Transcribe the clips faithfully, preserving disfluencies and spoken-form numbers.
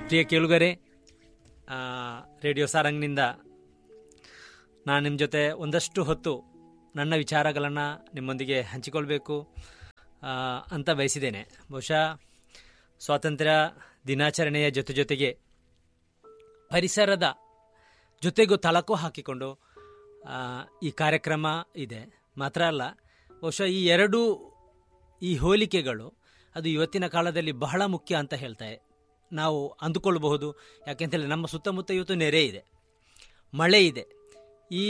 ಪ್ರಿಯ ಕೇಳುಗರೆ, ರೇಡಿಯೋ ಸಾರಂಗ್ನಿಂದ ನಾನು ನಿಮ್ಮ ಜೊತೆ ಒಂದಷ್ಟು ಹೊತ್ತು ನನ್ನ ವಿಚಾರಗಳನ್ನು ನಿಮ್ಮೊಂದಿಗೆ ಹಂಚಿಕೊಳ್ಬೇಕು ಅಂತ ಬಯಸಿದ್ದೇನೆ. ಬಹುಶಃ ಸ್ವಾತಂತ್ರ್ಯ ದಿನಾಚರಣೆಯ ಜೊತೆ ಜೊತೆಗೆ ಪರಿಸರದ ಜೊತೆಗೂ ತಳಕು ಹಾಕಿಕೊಂಡು ಈ ಕಾರ್ಯಕ್ರಮ ಇದೆ. ಮಾತ್ರ ಅಲ್ಲ, ಬಹುಶಃ ಈ ಎರಡೂ ಈ ಹೋಲಿಕೆಗಳು ಅದು ಇವತ್ತಿನ ಕಾಲದಲ್ಲಿ ಬಹಳ ಮುಖ್ಯ ಅಂತ ಹೇಳ್ತಾರೆ. ನಾವು ಅಂದುಕೊಳ್ಳಬಹುದು. ಯಾಕೆಂತೇಳಿ ನಮ್ಮ ಸುತ್ತಮುತ್ತ ಇವತ್ತು ನೆರೆ ಇದೆ, ಮಳೆ ಇದೆ. ಈ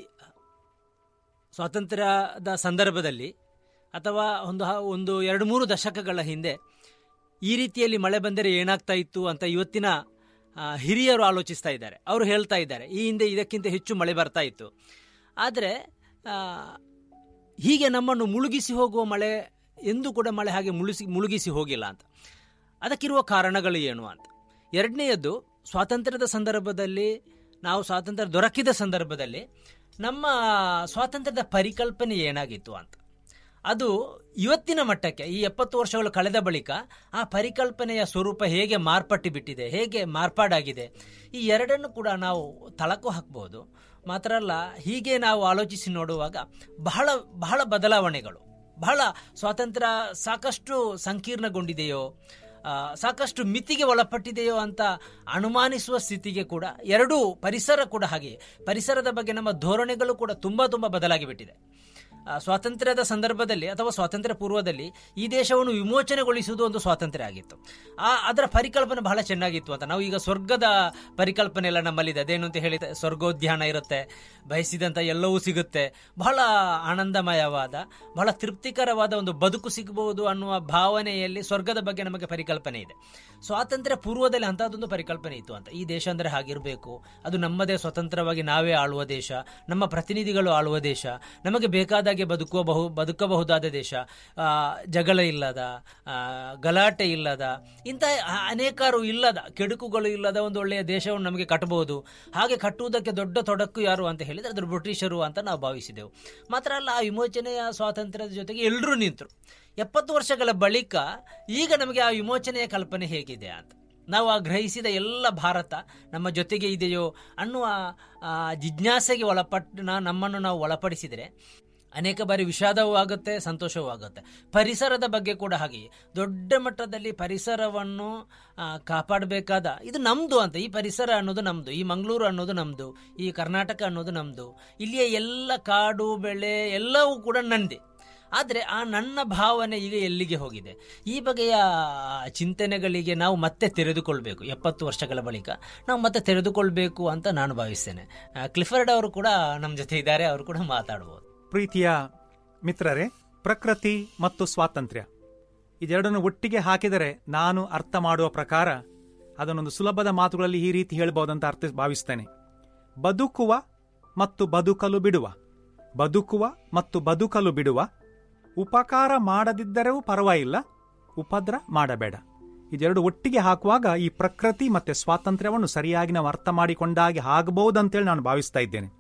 ಸ್ವಾತಂತ್ರ್ಯದ ಸಂದರ್ಭದಲ್ಲಿ ಅಥವಾ ಒಂದು ಒಂದು ಎರಡು ಮೂರು ದಶಕಗಳ ಹಿಂದೆ ಈ ರೀತಿಯಲ್ಲಿ ಮಳೆ ಬಂದರೆ ಏನಾಗ್ತಾ ಇತ್ತು ಅಂತ ಇವತ್ತಿನ ಹಿರಿಯರು ಆಲೋಚಿಸ್ತಾ ಇದ್ದಾರೆ. ಅವರು ಹೇಳ್ತಾ ಇದ್ದಾರೆ, ಈ ಹಿಂದೆ ಇದಕ್ಕಿಂತ ಹೆಚ್ಚು ಮಳೆ ಬರ್ತಾ ಇತ್ತು. ಆದರೆ ಹೀಗೆ ನಮ್ಮನ್ನು ಮುಳುಗಿಸಿ ಹೋಗುವ ಮಳೆ ಎಂದೂ ಕೂಡ ಮಳೆ ಹಾಗೆ ಮುಳುಗಿಸಿ ಮುಳುಗಿಸಿ ಹೋಗಿಲ್ಲ ಅಂತ. ಅದಕ್ಕಿರುವ ಕಾರಣಗಳು ಏನು ಅಂತ. ಎರಡನೆಯದ್ದು, ಸ್ವಾತಂತ್ರ್ಯದ ಸಂದರ್ಭದಲ್ಲಿ, ನಾವು ಸ್ವಾತಂತ್ರ್ಯ ದೊರಕಿದ ಸಂದರ್ಭದಲ್ಲಿ ನಮ್ಮ ಸ್ವಾತಂತ್ರ್ಯದ ಪರಿಕಲ್ಪನೆ ಏನಾಗಿತ್ತು ಅಂತ. ಅದು ಇವತ್ತಿನ ಮಟ್ಟಕ್ಕೆ ಈ ಎಪ್ಪತ್ತು ವರ್ಷಗಳು ಕಳೆದ ಬಳಿಕ ಆ ಪರಿಕಲ್ಪನೆಯ ಸ್ವರೂಪ ಹೇಗೆ ಮಾರ್ಪಟ್ಟು ಬಿಟ್ಟಿದೆ, ಹೇಗೆ ಮಾರ್ಪಾಡಾಗಿದೆ, ಈ ಎರಡನ್ನು ಕೂಡ ನಾವು ತಳಕು ಹಾಕ್ಬೋದು. ಮಾತ್ರ ಅಲ್ಲ, ಹೀಗೆ ನಾವು ಆಲೋಚಿಸಿ ನೋಡುವಾಗ ಬಹಳ ಬಹಳ ಬದಲಾವಣೆಗಳು, ಬಹಳ ಸ್ವಾತಂತ್ರ್ಯ ಸಾಕಷ್ಟು ಸಂಕೀರ್ಣಗೊಂಡಿದೆಯೋ, ಸಾಕಷ್ಟು ಮಿತಿಗೆ ಒಳಪಟ್ಟಿದೆಯೋ ಅಂತ ಅನುಮಾನಿಸುವ ಸ್ಥಿತಿಗೆ ಕೂಡ ಎರಡೂ ಪರಿಸರ ಕೂಡ ಹಾಗೆ, ಪರಿಸರದ ಬಗ್ಗೆ ನಮ್ಮ ಧೋರಣೆಗಳು ಕೂಡ ತುಂಬ ತುಂಬ ಬದಲಾಗಿಬಿಟ್ಟಿದೆ. ಸ್ವಾತಂತ್ರ್ಯದ ಸಂದರ್ಭದಲ್ಲಿ ಅಥವಾ ಸ್ವಾತಂತ್ರ್ಯ ಪೂರ್ವದಲ್ಲಿ ಈ ದೇಶವನ್ನು ವಿಮೋಚನೆಗೊಳಿಸುವುದು ಒಂದು ಸ್ವಾತಂತ್ರ್ಯ ಆಗಿತ್ತು. ಆ ಅದರ ಪರಿಕಲ್ಪನೆ ಬಹಳ ಚೆನ್ನಾಗಿತ್ತು ಅಂತ. ನಾವು ಈಗ ಸ್ವರ್ಗದ ಪರಿಕಲ್ಪನೆ ಎಲ್ಲ ನಮ್ಮಲ್ಲಿದೆ. ಅದೇನು ಅಂತ ಹೇಳಿ, ಸ್ವರ್ಗೋದ್ಯಾನ ಇರುತ್ತೆ, ಬಯಸಿದಂಥ ಎಲ್ಲವೂ ಸಿಗುತ್ತೆ, ಬಹಳ ಆನಂದಮಯವಾದ ಬಹಳ ತೃಪ್ತಿಕರವಾದ ಒಂದು ಬದುಕು ಸಿಗಬಹುದು ಅನ್ನುವ ಭಾವನೆಯಲ್ಲಿ ಸ್ವರ್ಗದ ಬಗ್ಗೆ ನಮಗೆ ಪರಿಕಲ್ಪನೆ ಇದೆ. ಸ್ವಾತಂತ್ರ್ಯ ಪೂರ್ವದಲ್ಲಿ ಅಂಥದ್ದೊಂದು ಪರಿಕಲ್ಪನೆ ಇತ್ತು ಅಂತ. ಈ ದೇಶ ಅಂದರೆ ಹಾಗಿರಬೇಕು, ಅದು ನಮ್ಮದೇ ಸ್ವತಂತ್ರವಾಗಿ ನಾವೇ ಆಳುವ ದೇಶ, ನಮ್ಮ ಪ್ರತಿನಿಧಿಗಳು ಆಳುವ ದೇಶ, ನಮಗೆ ಬೇಕಾದಾಗೆ ಬದುಕುವ ಬಹು ಬದುಕಬಹುದಾದ ದೇಶ, ಜಗಳ ಇಲ್ಲದ, ಗಲಾಟೆ ಇಲ್ಲದ, ಇಂಥ ಅನೇಕಾರು ಇಲ್ಲದ, ಕೆಡುಕುಗಳು ಇಲ್ಲದ ಒಂದು ಒಳ್ಳೆಯ ದೇಶವನ್ನು ನಮಗೆ ಕಟ್ಟಬಹುದು. ಹಾಗೆ ಕಟ್ಟುವುದಕ್ಕೆ ದೊಡ್ಡ ತೊಡಕು ಯಾರು ಅಂತ ಹೇಳಿದರೆ ಅದು ಬ್ರಿಟಿಷರು ಅಂತ ನಾವು ಭಾವಿಸಿದೆವು. ಮಾತ್ರ ಅಲ್ಲ, ಆ ವಿಮೋಚನೆಯ ಸ್ವಾತಂತ್ರ್ಯದ ಜೊತೆಗೆ ಎಲ್ಲರೂ ನಿಂತರು. ಎಪ್ಪತ್ತು ವರ್ಷಗಳ ಬಳಿಕ ಈಗ ನಮಗೆ ಆ ವಿಮೋಚನೆಯ ಕಲ್ಪನೆ ಹೇಗಿದೆ ಅಂತ, ನಾವು ಆ ಗ್ರಹಿಸಿದ ಎಲ್ಲ ಭಾರತ ನಮ್ಮ ಜೊತೆಗೆ ಇದೆಯೋ ಅನ್ನುವ ಜಿಜ್ಞಾಸೆಗೆ ಒಳಪಟ್ಟು ನಮ್ಮನ್ನು ನಾವು ಒಳಪಡಿಸಿದರೆ ಅನೇಕ ಬಾರಿ ವಿಷಾದವೂ ಆಗುತ್ತೆ, ಸಂತೋಷವೂ ಆಗುತ್ತೆ. ಪರಿಸರದ ಬಗ್ಗೆ ಕೂಡ ಹಾಗೆಯೇ ದೊಡ್ಡ ಮಟ್ಟದಲ್ಲಿ ಪರಿಸರವನ್ನು ಕಾಪಾಡಬೇಕಾದ ಇದು ನಮ್ಮದು ಅಂತ. ಈ ಪರಿಸರ ಅನ್ನೋದು ನಮ್ಮದು, ಈ ಮಂಗಳೂರು ಅನ್ನೋದು ನಮ್ಮದು, ಈ ಕರ್ನಾಟಕ ಅನ್ನೋದು ನಮ್ಮದು, ಇಲ್ಲಿಯ ಎಲ್ಲ ಕಾಡು ಬೆಳೆ ಎಲ್ಲವೂ ಕೂಡ ನನ್ನದೇ. ಆದರೆ ಆ ನನ್ನ ಭಾವನೆ ಈಗ ಎಲ್ಲಿಗೆ ಹೋಗಿದೆ? ಈ ಬಗೆಯ ಚಿಂತನೆಗಳಿಗೆ ನಾವು ಮತ್ತೆ ತೆರೆದುಕೊಳ್ಬೇಕು. ಎಪ್ಪತ್ತು ವರ್ಷಗಳ ಬಳಿಕ ನಾವು ಮತ್ತೆ ತೆರೆದುಕೊಳ್ಬೇಕು ಅಂತ ನಾನು ಭಾವಿಸ್ತೇನೆ. ಕ್ಲಿಫರ್ಡ್ ಅವರು ಕೂಡ ನಮ್ಮ ಜೊತೆ ಇದ್ದಾರೆ, ಅವರು ಕೂಡ ಮಾತಾಡ್ಬೋದು. ಪ್ರೀತಿಯ ಮಿತ್ರರೇ, ಪ್ರಕೃತಿ ಮತ್ತು ಸ್ವಾತಂತ್ರ್ಯ ಇದೆರಡನ್ನು ಒಟ್ಟಿಗೆ ಹಾಕಿದರೆ ನಾನು ಅರ್ಥ ಮಾಡುವ ಪ್ರಕಾರ ಅದನ್ನೊಂದು ಸುಲಭದ ಮಾತುಗಳಲ್ಲಿ ಈ ರೀತಿ ಹೇಳ್ಬೋದಂತ ಅರ್ಥ ಭಾವಿಸ್ತೇನೆ. ಬದುಕುವ ಮತ್ತು ಬದುಕಲು ಬಿಡುವ, ಬದುಕುವ ಮತ್ತು ಬದುಕಲು ಬಿಡುವ, ಉಪಕಾರ ಮಾಡದಿದ್ದರೂ ಪರವಾಗಿಲ್ಲ, ಉಪದ್ರ ಮಾಡಬೇಡ. ಇದೆರಡು ಒಟ್ಟಿಗೆ ಹಾಕುವಾಗ ಈ ಪ್ರಕೃತಿ ಮತ್ತು ಸ್ವಾತಂತ್ರ್ಯವನ್ನು ಸರಿಯಾಗಿ ನಾವು ಅರ್ಥ ಮಾಡಿಕೊಂಡಾಗಿ ಆಗಬಹುದಂತೇಳಿ ನಾನು ಭಾವಿಸ್ತಾ ಇದ್ದೇನೆ.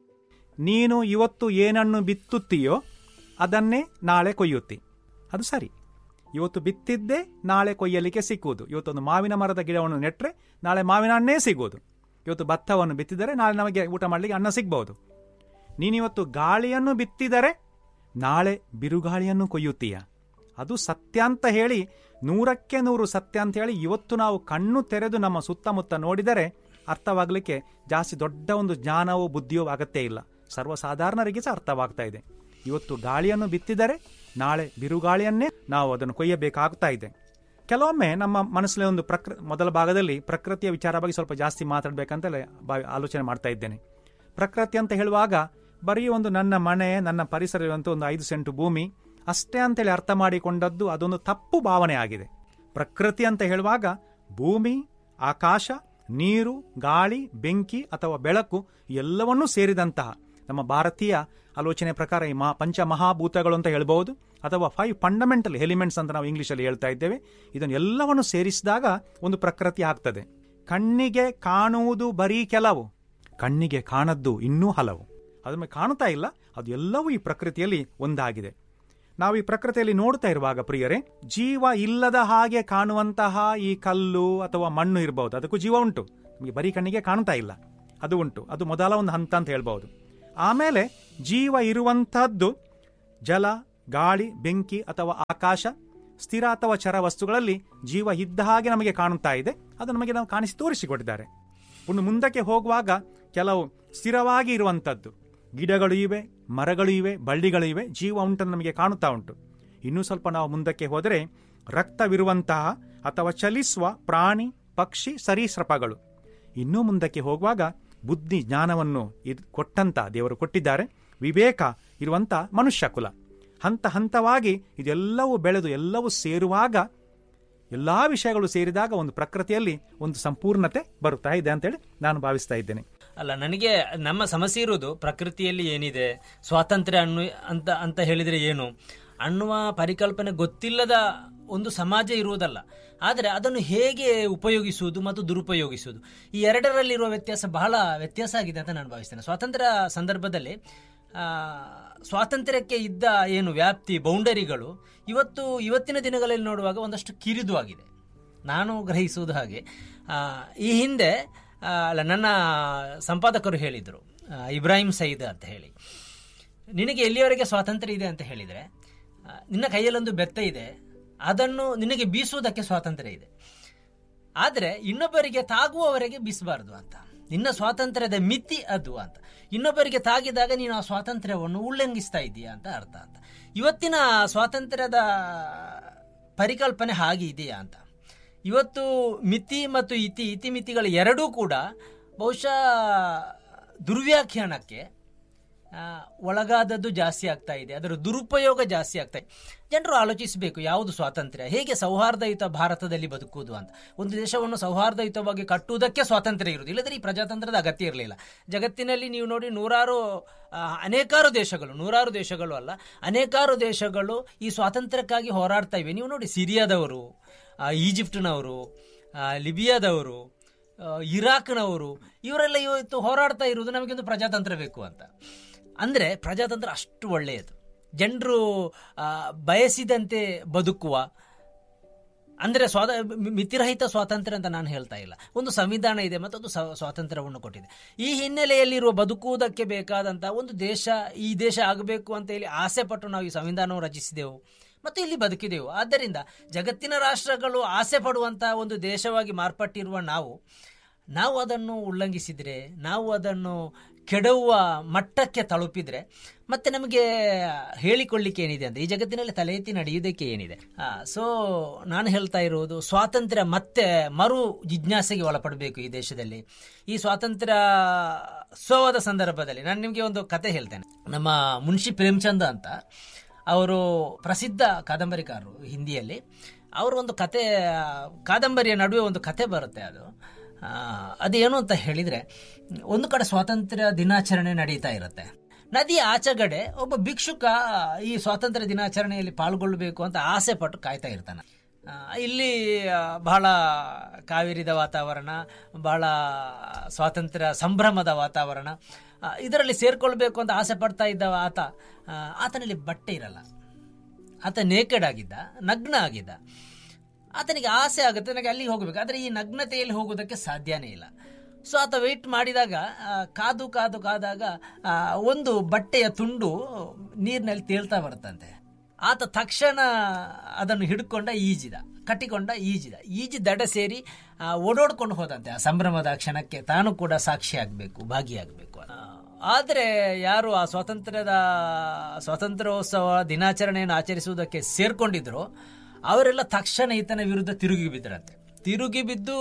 ನೀನು ಇವತ್ತು ಏನನ್ನು ಬಿತ್ತುತ್ತೀಯೋ ಅದನ್ನೇ ನಾಳೆ ಕೊಯ್ಯುತ್ತಿ, ಅದು ಸರಿ. ಇವತ್ತು ಬಿತ್ತಿದ್ದೇ ನಾಳೆ ಕೊಯ್ಯಲಿಕ್ಕೆ ಸಿಕ್ಕುವುದು. ಇವತ್ತೊಂದು ಮಾವಿನ ಮರದ ಗಿಡವನ್ನು ನೆಟ್ಟರೆ ನಾಳೆ ಮಾವಿನ ಹಣ್ಣೇ ಸಿಗುವುದು. ಇವತ್ತು ಭತ್ತವನ್ನು ಬಿತ್ತಿದರೆ ನಾಳೆ ನಮಗೆ ಊಟ ಮಾಡಲಿಕ್ಕೆ ಅನ್ನ ಸಿಗ್ಬಹುದು. ನೀನಿವತ್ತು ಗಾಳಿಯನ್ನು ಬಿತ್ತಿದರೆ ನಾಳೆ ಬಿರುಗಾಳಿಯನ್ನು ಕೊಯ್ಯುತ್ತೀಯ, ಅದು ಸತ್ಯ ಅಂತ ಹೇಳಿ, ನೂರಕ್ಕೆ ನೂರು ಸತ್ಯ ಅಂತ ಹೇಳಿ ಇವತ್ತು ನಾವು ಕಣ್ಣು ತೆರೆದು ನಮ್ಮ ಸುತ್ತಮುತ್ತ ನೋಡಿದರೆ ಅರ್ಥವಾಗಲಿಕ್ಕೆ ಜಾಸ್ತಿ ದೊಡ್ಡ ಒಂದು ಜ್ಞಾನವೋ ಬುದ್ಧಿಯೋ ಅಗತ್ಯ ಇಲ್ಲ. ಸರ್ವಸಾಧಾರಣರಿಗೆ ಸಹ ಅರ್ಥವಾಗ್ತಾ ಇದೆ. ಇವತ್ತು ಗಾಳಿಯನ್ನು ಬಿತ್ತಿದರೆ ನಾಳೆ ಬಿರುಗಾಳಿಯನ್ನೇ ನಾವು ಅದನ್ನು ಕೊಯ್ಯಬೇಕಾಗ್ತಾ ಇದೆ. ಕೆಲವೊಮ್ಮೆ ನಮ್ಮ ಮನಸ್ಸಲ್ಲಿ ಒಂದು ಪ್ರಕೃ ಮೊದಲ ಭಾಗದಲ್ಲಿ ಪ್ರಕೃತಿಯ ವಿಚಾರ ಬಗ್ಗೆ ಸ್ವಲ್ಪ ಜಾಸ್ತಿ ಮಾತಾಡಬೇಕಂತಲೇ ಆಲೋಚನೆ ಮಾಡ್ತಾ ಇದ್ದೇನೆ. ಪ್ರಕೃತಿ ಅಂತ ಹೇಳುವಾಗ ಬರೀ ಒಂದು ನನ್ನ ಮನೆ, ನನ್ನ ಪರಿಸರ ಇರುವಂಥ ಒಂದು ಐದು ಸೆಂಟು ಭೂಮಿ ಅಷ್ಟೇ ಅಂತೇಳಿ ಅರ್ಥ ಮಾಡಿಕೊಂಡದ್ದು ಅದೊಂದು ತಪ್ಪು ಭಾವನೆ ಆಗಿದೆ. ಪ್ರಕೃತಿ ಅಂತ ಹೇಳುವಾಗ ಭೂಮಿ, ಆಕಾಶ, ನೀರು, ಗಾಳಿ, ಬೆಂಕಿ ಅಥವಾ ಬೆಳಕು ಎಲ್ಲವನ್ನೂ ಸೇರಿದಂತಹ ನಮ್ಮ ಭಾರತೀಯ ಆಲೋಚನೆ ಪ್ರಕಾರ ಈ ಮಹಾ ಪಂಚಮಹಾಭೂತಗಳು ಅಂತ ಹೇಳ್ಬಹುದು, ಅಥವಾ ಫೈವ್ ಫಂಡಮೆಂಟಲ್ ಎಲಿಮೆಂಟ್ಸ್ ಅಂತ ನಾವು ಇಂಗ್ಲಿಷಲ್ಲಿ ಹೇಳ್ತಾ ಇದ್ದೇವೆ. ಇದನ್ನು ಎಲ್ಲವನ್ನು ಸೇರಿಸಿದಾಗ ಒಂದು ಪ್ರಕೃತಿ ಆಗ್ತದೆ. ಕಣ್ಣಿಗೆ ಕಾಣುವುದು ಬರೀ ಕೆಲವು, ಕಣ್ಣಿಗೆ ಕಾಣದ್ದು ಇನ್ನೂ ಹಲವು. ಅದನ್ನು ಕಾಣುತ್ತಾ ಇಲ್ಲ, ಅದು ಎಲ್ಲವೂ ಈ ಪ್ರಕೃತಿಯಲ್ಲಿ ಒಂದಾಗಿದೆ. ನಾವು ಈ ಪ್ರಕೃತಿಯಲ್ಲಿ ನೋಡ್ತಾ ಇರುವಾಗ ಪ್ರಿಯರೇ, ಜೀವ ಇಲ್ಲದ ಹಾಗೆ ಕಾಣುವಂತಹ ಈ ಕಲ್ಲು ಅಥವಾ ಮಣ್ಣು ಇರಬಹುದು, ಅದಕ್ಕೂ ಜೀವ ಉಂಟು, ನಮಗೆ ಬರೀ ಕಣ್ಣಿಗೆ ಕಾಣ್ತಾ ಇಲ್ಲ, ಅದು ಉಂಟು. ಅದು ಮೊದಲ ಒಂದು ಹಂತ ಅಂತ ಹೇಳ್ಬಹುದು. ಆಮೇಲೆ ಜೀವ ಇರುವಂತಹದ್ದು ಜಲ, ಗಾಳಿ, ಬೆಂಕಿ ಅಥವಾ ಆಕಾಶ, ಸ್ಥಿರ ಅಥವಾ ಚರ ವಸ್ತುಗಳಲ್ಲಿ ಜೀವ ಇದ್ದ ಹಾಗೆ ನಮಗೆ ಕಾಣುತ್ತಾ ಇದೆ. ಅದು ನಮಗೆ ನಾವು ಕಾಣಿಸಿ ತೋರಿಸಿಕೊಟ್ಟಿದ್ದಾರೆ. ಇನ್ನು ಮುಂದಕ್ಕೆ ಹೋಗುವಾಗ ಕೆಲವು ಸ್ಥಿರವಾಗಿ ಇರುವಂಥದ್ದು ಗಿಡಗಳು ಇವೆ, ಮರಗಳು ಇವೆ, ಬಳ್ಳಿಗಳು ಇವೆ, ಜೀವ ಉಂಟನ್ನು ನಮಗೆ ಕಾಣುತ್ತಾ ಉಂಟು. ಇನ್ನೂ ಸ್ವಲ್ಪ ನಾವು ಮುಂದಕ್ಕೆ ಹೋದರೆ ರಕ್ತವಿರುವಂತಹ ಅಥವಾ ಚಲಿಸುವ ಪ್ರಾಣಿ, ಪಕ್ಷಿ, ಸರೀಸೃಪಗಳು. ಇನ್ನೂ ಮುಂದಕ್ಕೆ ಹೋಗುವಾಗ ಬುದ್ಧಿ ಜ್ಞಾನವನ್ನು ಕೊಟ್ಟಂತ ದೇವರು ಕೊಟ್ಟಿದ್ದಾರೆ, ವಿವೇಕ ಇರುವಂತ ಮನುಷ್ಯ ಕುಲ. ಹಂತ ಹಂತವಾಗಿ ಇದೆಲ್ಲವೂ ಬೆಳೆದು ಎಲ್ಲವೂ ಸೇರುವಾಗ, ಎಲ್ಲಾ ವಿಷಯಗಳು ಸೇರಿದಾಗ ಒಂದು ಪ್ರಕೃತಿಯಲ್ಲಿ ಒಂದು ಸಂಪೂರ್ಣತೆ ಬರುತ್ತಾ ಇದೆ ಅಂತೇಳಿ ನಾನು ಭಾವಿಸ್ತಾ ಇದ್ದೇನೆ. ಅಲ್ಲ, ನನಗೆ ನಮ್ಮ ಸಮಸ್ಯೆ ಇರುವುದು ಪ್ರಕೃತಿಯಲ್ಲಿ ಏನಿದೆ, ಸ್ವಾತಂತ್ರ್ಯ ಅನ್ನು ಅಂತ ಅಂತ ಹೇಳಿದರೆ ಏನು ಅನ್ನುವ ಪರಿಕಲ್ಪನೆ ಗೊತ್ತಿಲ್ಲದ ಒಂದು ಸಮಾಜ ಇರುವುದಲ್ಲ, ಆದರೆ ಅದನ್ನು ಹೇಗೆ ಉಪಯೋಗಿಸುವುದು ಮತ್ತು ದುರುಪಯೋಗಿಸುವುದು, ಈ ಎರಡರಲ್ಲಿರುವ ವ್ಯತ್ಯಾಸ ಬಹಳ ವ್ಯತ್ಯಾಸ ಆಗಿದೆ ಅಂತ ನಾನು ಭಾವಿಸ್ತೇನೆ. ಸ್ವಾತಂತ್ರ್ಯ ಸಂದರ್ಭದಲ್ಲಿ ಸ್ವಾತಂತ್ರ್ಯಕ್ಕೆ ಇದ್ದ ಏನು ವ್ಯಾಪ್ತಿ, ಬೌಂಡರಿಗಳು ಇವತ್ತು ಇವತ್ತಿನ ದಿನಗಳಲ್ಲಿ ನೋಡುವಾಗ ಒಂದಷ್ಟು ಕಿರಿದು ಆಗಿದೆ. ನಾನು ಗ್ರಹಿಸುವುದು ಹಾಗೆ. ಈ ಹಿಂದೆ ಅಲ್ಲ, ನನ್ನ ಸಂಪಾದಕರು ಹೇಳಿದರು, ಇಬ್ರಾಹಿಂ ಸೈದ್ ಅಂತ ಹೇಳಿ, ನಿನಗೆ ಎಲ್ಲಿಯವರೆಗೆ ಸ್ವಾತಂತ್ರ್ಯ ಇದೆ ಅಂತ ಹೇಳಿದರೆ, ನಿನ್ನ ಕೈಯಲ್ಲೊಂದು ಬೆತ್ತ ಇದೆ, ಅದನ್ನು ನಿನಗೆ ಬೀಸುವುದಕ್ಕೆ ಸ್ವಾತಂತ್ರ್ಯ ಇದೆ, ಆದರೆ ಇನ್ನೊಬ್ಬರಿಗೆ ತಾಗುವವರೆಗೆ ಬೀಸಬಾರದು ಅಂತ. ನಿನ್ನ ಸ್ವಾತಂತ್ರ್ಯದ ಮಿತಿ ಅದು ಅಂತ. ಇನ್ನೊಬ್ಬರಿಗೆ ತಾಗಿದಾಗ ನೀನು ಆ ಸ್ವಾತಂತ್ರ್ಯವನ್ನು ಉಲ್ಲಂಘಿಸ್ತಾ ಇದೀಯಾ ಅಂತ ಅರ್ಥ ಅಂತ. ಇವತ್ತಿನ ಸ್ವಾತಂತ್ರ್ಯದ ಪರಿಕಲ್ಪನೆ ಹಾಗೆ ಇದೆಯಾ ಅಂತ. ಇವತ್ತು ಮಿತಿ ಮತ್ತು ಇತಿ ಇತಿಮಿತಿಗಳ ಎರಡೂ ಕೂಡ ಬಹುಶಃ ದುರ್ವ್ಯಾಖ್ಯಾನಕ್ಕೆ ಒಳಗಾದದ್ದು ಜಾಸ್ತಿ ಆಗ್ತಾ ಇದೆ, ಅದರ ದುರುಪಯೋಗ ಜಾಸ್ತಿ ಆಗ್ತಾ ಇದೆ. ಜನರು ಆಲೋಚಿಸಬೇಕು, ಯಾವುದು ಸ್ವಾತಂತ್ರ್ಯ, ಹೇಗೆ ಸೌಹಾರ್ದಯುತ ಭಾರತದಲ್ಲಿ ಬದುಕುವುದು ಅಂತ. ಒಂದು ದೇಶವನ್ನು ಸೌಹಾರ್ದಯುತವಾಗಿ ಕಟ್ಟುವುದಕ್ಕೆ ಸ್ವಾತಂತ್ರ್ಯ ಇರುವುದು, ಇಲ್ಲದ್ರೆ ಈ ಪ್ರಜಾತಂತ್ರದ ಅಗತ್ಯ ಇರಲಿಲ್ಲ. ಜಗತ್ತಿನಲ್ಲಿ ನೀವು ನೋಡಿ, ನೂರಾರು ಅನೇಕಾರು ದೇಶಗಳು, ನೂರಾರು ದೇಶಗಳು ಅಲ್ಲ, ಅನೇಕಾರು ದೇಶಗಳು ಈ ಸ್ವಾತಂತ್ರ್ಯಕ್ಕಾಗಿ ಹೋರಾಡ್ತಾ ಇವೆ. ನೀವು ನೋಡಿ, ಸಿರಿಯಾದವರು, ಈಜಿಪ್ಟ್ನವರು, ಲಿಬಿಯಾದವರು, ಇರಾಕ್ನವರು, ಇವರೆಲ್ಲ ಇವತ್ತು ಹೋರಾಡ್ತಾ ಇರುವುದು ನಮಗೊಂದು ಪ್ರಜಾತಂತ್ರ ಬೇಕು ಅಂತ. ಅಂದರೆ ಪ್ರಜಾತಂತ್ರ ಅಷ್ಟು ಒಳ್ಳೆಯದು, ಜನರು ಬಯಸಿದಂತೆ ಬದುಕುವ, ಅಂದರೆ ಸ್ವಾತ ಮಿತಿರಹಿತ ಸ್ವಾತಂತ್ರ್ಯ ಅಂತ ನಾನು ಹೇಳ್ತಾ ಇಲ್ಲ. ಒಂದು ಸಂವಿಧಾನ ಇದೆ ಮತ್ತು ಅದು ಸ್ವಾತಂತ್ರ್ಯವನ್ನು ಕೊಟ್ಟಿದೆ. ಈ ಹಿನ್ನೆಲೆಯಲ್ಲಿರುವ ಬದುಕುವುದಕ್ಕೆ ಬೇಕಾದಂಥ ಒಂದು ದೇಶ, ಈ ದೇಶ ಆಗಬೇಕು ಅಂತ ಹೇಳಿ ಆಸೆ ಪಟ್ಟು ನಾವು ಈ ಸಂವಿಧಾನವನ್ನು ರಚಿಸಿದೆವು ಮತ್ತು ಇಲ್ಲಿ ಬದುಕಿದೆವು. ಆದ್ದರಿಂದ ಜಗತ್ತಿನ ರಾಷ್ಟ್ರಗಳು ಆಸೆ ಪಡುವಂತಹ ಒಂದು ದೇಶವಾಗಿ ಮಾರ್ಪಟ್ಟಿರುವ ನಾವು ನಾವು ಅದನ್ನು ಉಲ್ಲಂಘಿಸಿದರೆ, ನಾವು ಅದನ್ನು ಕೆಡವುವ ಮಟ್ಟಕ್ಕೆ ತಲುಪಿದರೆ ಮತ್ತೆ ನಮಗೆ ಹೇಳಿಕೊಳ್ಳಿಕ್ಕೆ ಏನಿದೆ ಅಂತ, ಈ ಜಗತ್ತಿನಲ್ಲಿ ತಲೆ ಎತ್ತಿ ನಡೆಯುವುದಕ್ಕೆ ಏನಿದೆ. ಸೊ ನಾನು ಹೇಳ್ತಾ ಇರುವುದು, ಸ್ವಾತಂತ್ರ್ಯ ಮತ್ತೆ ಮರು ಜಿಜ್ಞಾಸೆಗೆ ಒಳಪಡಬೇಕು ಈ ದೇಶದಲ್ಲಿ. ಈ ಸ್ವಾತಂತ್ರ್ಯ ಉತ್ಸವದ ಸಂದರ್ಭದಲ್ಲಿ ನಾನು ನಿಮಗೆ ಒಂದು ಕತೆ ಹೇಳ್ತೇನೆ. ನಮ್ಮ ಮುನ್ಷಿ ಪ್ರೇಮಚಂದ್ ಅಂತ, ಅವರು ಪ್ರಸಿದ್ಧ ಕಾದಂಬರಿಕಾರರು ಹಿಂದಿಯಲ್ಲಿ. ಅವರು ಒಂದು ಕತೆ, ಕಾದಂಬರಿಯ ನಡುವೆ ಒಂದು ಕತೆ ಬರುತ್ತೆ. ಅದು ಅದೇನು ಅಂತ ಹೇಳಿದರೆ, ಒಂದು ಕಡೆ ಸ್ವಾತಂತ್ರ್ಯ ದಿನಾಚರಣೆ ನಡೀತಾ ಇರುತ್ತೆ. ನದಿಯ ಆಚೆಗಡೆ ಒಬ್ಬ ಭಿಕ್ಷುಕ ಈ ಸ್ವಾತಂತ್ರ್ಯ ದಿನಾಚರಣೆಯಲ್ಲಿ ಪಾಲ್ಗೊಳ್ಳಬೇಕು ಅಂತ ಆಸೆ ಪಟ್ಟು ಕಾಯ್ತಾ ಇರ್ತಾನೆ. ಇಲ್ಲಿ ಬಹಳ ಕಾವೇರಿದ ವಾತಾವರಣ, ಬಹಳ ಸ್ವಾತಂತ್ರ್ಯ ಸಂಭ್ರಮದ ವಾತಾವರಣ, ಇದರಲ್ಲಿ ಸೇರ್ಕೊಳ್ಬೇಕು ಅಂತ ಆಸೆ ಪಡ್ತಾ ಇದ್ದ ಆತ, ಆತನಲ್ಲಿ ಬಟ್ಟೆ ಇರಲ್ಲ, ಆತ ನೇಕೆಡ್ ಆಗಿದ್ದ, ನಗ್ನ ಆಗಿದ್ದ. ಆತನಿಗೆ ಆಸೆ ಆಗುತ್ತೆ, ನನಗೆ ಅಲ್ಲಿಗೆ ಹೋಗಬೇಕು, ಆದರೆ ಈ ನಗ್ನತೆಯಲ್ಲಿ ಹೋಗೋದಕ್ಕೆ ಸಾಧ್ಯನೇ ಇಲ್ಲ. ಸೊ ಆತ ವೆಯ್ಟ್ ಮಾಡಿದಾಗ, ಕಾದು ಕಾದು ಕಾದಾಗ ಒಂದು ಬಟ್ಟೆಯ ತುಂಡು ನೀರಿನಲ್ಲಿ ತೇಲ್ತಾ ಬರುತ್ತಂತೆ. ಆತ ತಕ್ಷಣ ಅದನ್ನು ಹಿಡ್ಕೊಂಡ, ಈಜಿದ, ಕಟ್ಟಿಕೊಂಡ, ಈಜಿದ ಈಜಿ ದಡ ಸೇರಿ ಓಡೋಡ್ಕೊಂಡು ಹೋದಂತೆ. ಆ ಸಂಭ್ರಮದ ಕ್ಷಣಕ್ಕೆ ತಾನು ಕೂಡ ಸಾಕ್ಷಿ ಆಗಬೇಕು, ಭಾಗಿಯಾಗಬೇಕು. ಆದರೆ ಯಾರು ಆ ಸ್ವಾತಂತ್ರ್ಯದ ಸ್ವಾತಂತ್ರ್ಯೋತ್ಸವ ದಿನಾಚರಣೆಯನ್ನು ಆಚರಿಸುವುದಕ್ಕೆ ಸೇರ್ಕೊಂಡಿದ್ರು, ಅವರೆಲ್ಲ ತಕ್ಷಣ ಈತನ ವಿರುದ್ಧ ತಿರುಗಿ ಬಿದ್ದರಂತೆ. ತಿರುಗಿ ಬಿದ್ದು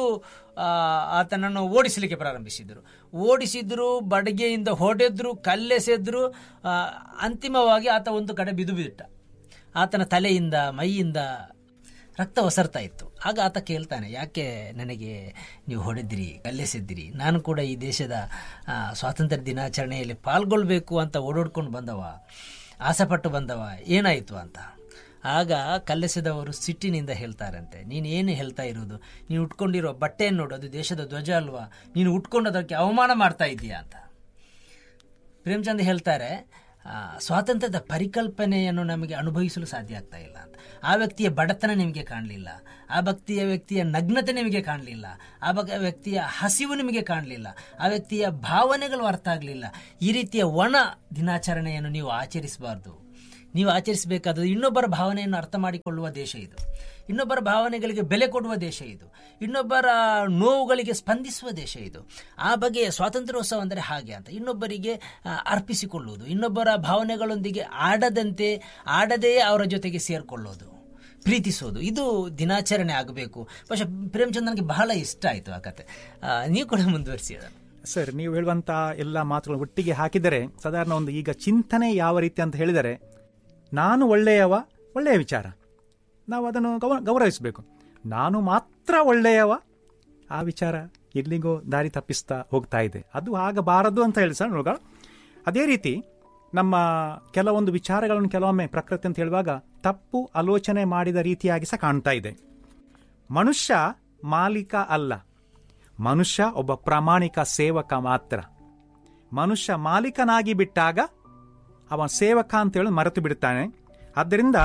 ಆತನನ್ನು ಓಡಿಸಲಿಕ್ಕೆ ಪ್ರಾರಂಭಿಸಿದರು. ಓಡಿಸಿದ್ರು, ಬಡಗೆಯಿಂದ ಹೊಡೆದ್ರು, ಕಲ್ಲೆಸೆದ್ರು. ಅಂತಿಮವಾಗಿ ಆತ ಒಂದು ಕಡೆ ಬಿದ್ದು ಬಿಟ್ಟ. ಆತನ ತಲೆಯಿಂದ, ಮೈಯಿಂದ ರಕ್ತ ಒಸರ್ತಾ ಇತ್ತು. ಆಗ ಆತ ಕೇಳ್ತಾನೆ, ಯಾಕೆ ನನಗೆ ನೀವು ಹೊಡೆದಿರಿ, ಕಲ್ಲೆಸೆದ್ದಿರಿ? ನಾನು ಕೂಡ ಈ ದೇಶದ ಸ್ವಾತಂತ್ರ್ಯ ದಿನಾಚರಣೆಯಲ್ಲಿ ಪಾಲ್ಗೊಳ್ಬೇಕು ಅಂತ ಓಡೋಡ್ಕೊಂಡು ಬಂದವ, ಆಸೆಪಟ್ಟು ಬಂದವ, ಏನಾಯಿತು ಅಂತ. ಆಗ ಕಲ್ಲೆಸೆದವರು ಸಿಟ್ಟಿನಿಂದ ಹೇಳ್ತಾರಂತೆ, ನೀನು ಏನು ಹೇಳ್ತಾ ಇರೋದು? ನೀನು ಉಟ್ಕೊಂಡಿರೋ ಬಟ್ಟೆಯನ್ನು ನೋಡು, ಅದು ದೇಶದ ಧ್ವಜ ಅಲ್ವಾ? ನೀನು ಉಟ್ಕೊಂಡು ಅದಕ್ಕೆ ಅವಮಾನ ಮಾಡ್ತಾ ಇದ್ದೀಯಾ ಅಂತ. ಪ್ರೇಮಚಂದ್ ಹೇಳ್ತಾರೆ, ಸ್ವಾತಂತ್ರ್ಯದ ಪರಿಕಲ್ಪನೆಯನ್ನು ನಮಗೆ ಅನುಭವಿಸಲು ಸಾಧ್ಯ ಆಗ್ತಾ ಇಲ್ಲ ಅಂತ. ಆ ವ್ಯಕ್ತಿಯ ಬಡತನ ನಿಮಗೆ ಕಾಣಲಿಲ್ಲ, ಆ ವ್ಯಕ್ತಿಯ ವ್ಯಕ್ತಿಯ ನಗ್ನತೆ ನಿಮಗೆ ಕಾಣಲಿಲ್ಲ, ಆ ಬಗ್ಗೆ ವ್ಯಕ್ತಿಯ ಹಸಿವು ನಿಮಗೆ ಕಾಣಲಿಲ್ಲ, ಆ ವ್ಯಕ್ತಿಯ ಭಾವನೆಗಳು ಅರ್ಥ ಆಗಲಿಲ್ಲ. ಈ ರೀತಿಯ ಒಣ ದಿನಾಚರಣೆಯನ್ನು ನೀವು ಆಚರಿಸಬಾರ್ದು. ನೀವು ಆಚರಿಸಬೇಕಾದದ್ದು ಇನ್ನೊಬ್ಬರ ಭಾವನೆಯನ್ನು ಅರ್ಥ ಮಾಡಿಕೊಳ್ಳುವ ದೇಶ ಇದು, ಇನ್ನೊಬ್ಬರ ಭಾವನೆಗಳಿಗೆ ಬೆಲೆ ಕೊಡುವ ದೇಶ ಇದು, ಇನ್ನೊಬ್ಬರ ನೋವುಗಳಿಗೆ ಸ್ಪಂದಿಸುವ ದೇಶ ಇದು. ಆ ಬಗೆಯ ಸ್ವಾತಂತ್ರ್ಯೋತ್ಸವ ಅಂದರೆ ಹಾಗೆ ಅಂತ, ಇನ್ನೊಬ್ಬರಿಗೆ ಅರ್ಪಿಸಿಕೊಳ್ಳುವುದು, ಇನ್ನೊಬ್ಬರ ಭಾವನೆಗಳೊಂದಿಗೆ ಆಡದಂತೆ ಆಡದೇ ಅವರ ಜೊತೆಗೆ ಸೇರಿಕೊಳ್ಳೋದು, ಪ್ರೀತಿಸೋದು, ಇದು ದಿನಾಚರಣೆ ಆಗಬೇಕು. ಬಹುಶಃ ಪ್ರೇಮಚಂದ್ ನನಗೆ ಬಹಳ ಇಷ್ಟ ಆಯಿತು ಆ ಕತೆ. ನೀವು ಕೂಡ ಮುಂದುವರಿಸಿ ಅದನ್ನು. ಸರ್, ನೀವು ಹೇಳುವಂಥ ಎಲ್ಲ ಮಾತುಗಳು ಒಟ್ಟಿಗೆ ಹಾಕಿದರೆ ಸಾಧಾರಣ ಒಂದು ಈಗ ಚಿಂತನೆ ಯಾವ ರೀತಿ ಅಂತ ಹೇಳಿದರೆ, ನಾನು ಒಳ್ಳೆಯವ, ಒಳ್ಳೆಯ ವಿಚಾರ, ನಾವು ಅದನ್ನು ಗೌ ಗೌರವಿಸಬೇಕು. ನಾನು ಮಾತ್ರ ಒಳ್ಳೆಯವ, ಆ ವಿಚಾರ ಎಲ್ಲಿಗೋ ದಾರಿ ತಪ್ಪಿಸ್ತಾ ಹೋಗ್ತಾ ಇದೆ, ಅದು ಆಗಬಾರದು ಅಂತ ಹೇಳಿ ಸರ್ ನೋಡ. ಅದೇ ರೀತಿ ನಮ್ಮ ಕೆಲವೊಂದು ವಿಚಾರಗಳನ್ನು ಕೆಲವೊಮ್ಮೆ ಪ್ರಕೃತಿ ಅಂತ ಹೇಳುವಾಗ ತಪ್ಪು ಆಲೋಚನೆ ಮಾಡಿದ ರೀತಿಯಾಗಿ ಸಹ ಕಾಣ್ತಾ ಇದೆ. ಮನುಷ್ಯ ಮಾಲೀಕ ಅಲ್ಲ, ಮನುಷ್ಯ ಒಬ್ಬ ಪ್ರಾಮಾಣಿಕ ಸೇವಕ ಮಾತ್ರ. ಮನುಷ್ಯ ಮಾಲೀಕನಾಗಿ ಬಿಟ್ಟಾಗ ಅವ ಸೇವಕ ಅಂತೇಳಿ ಮರೆತು ಬಿಡ್ತಾನೆ. ಆದ್ದರಿಂದ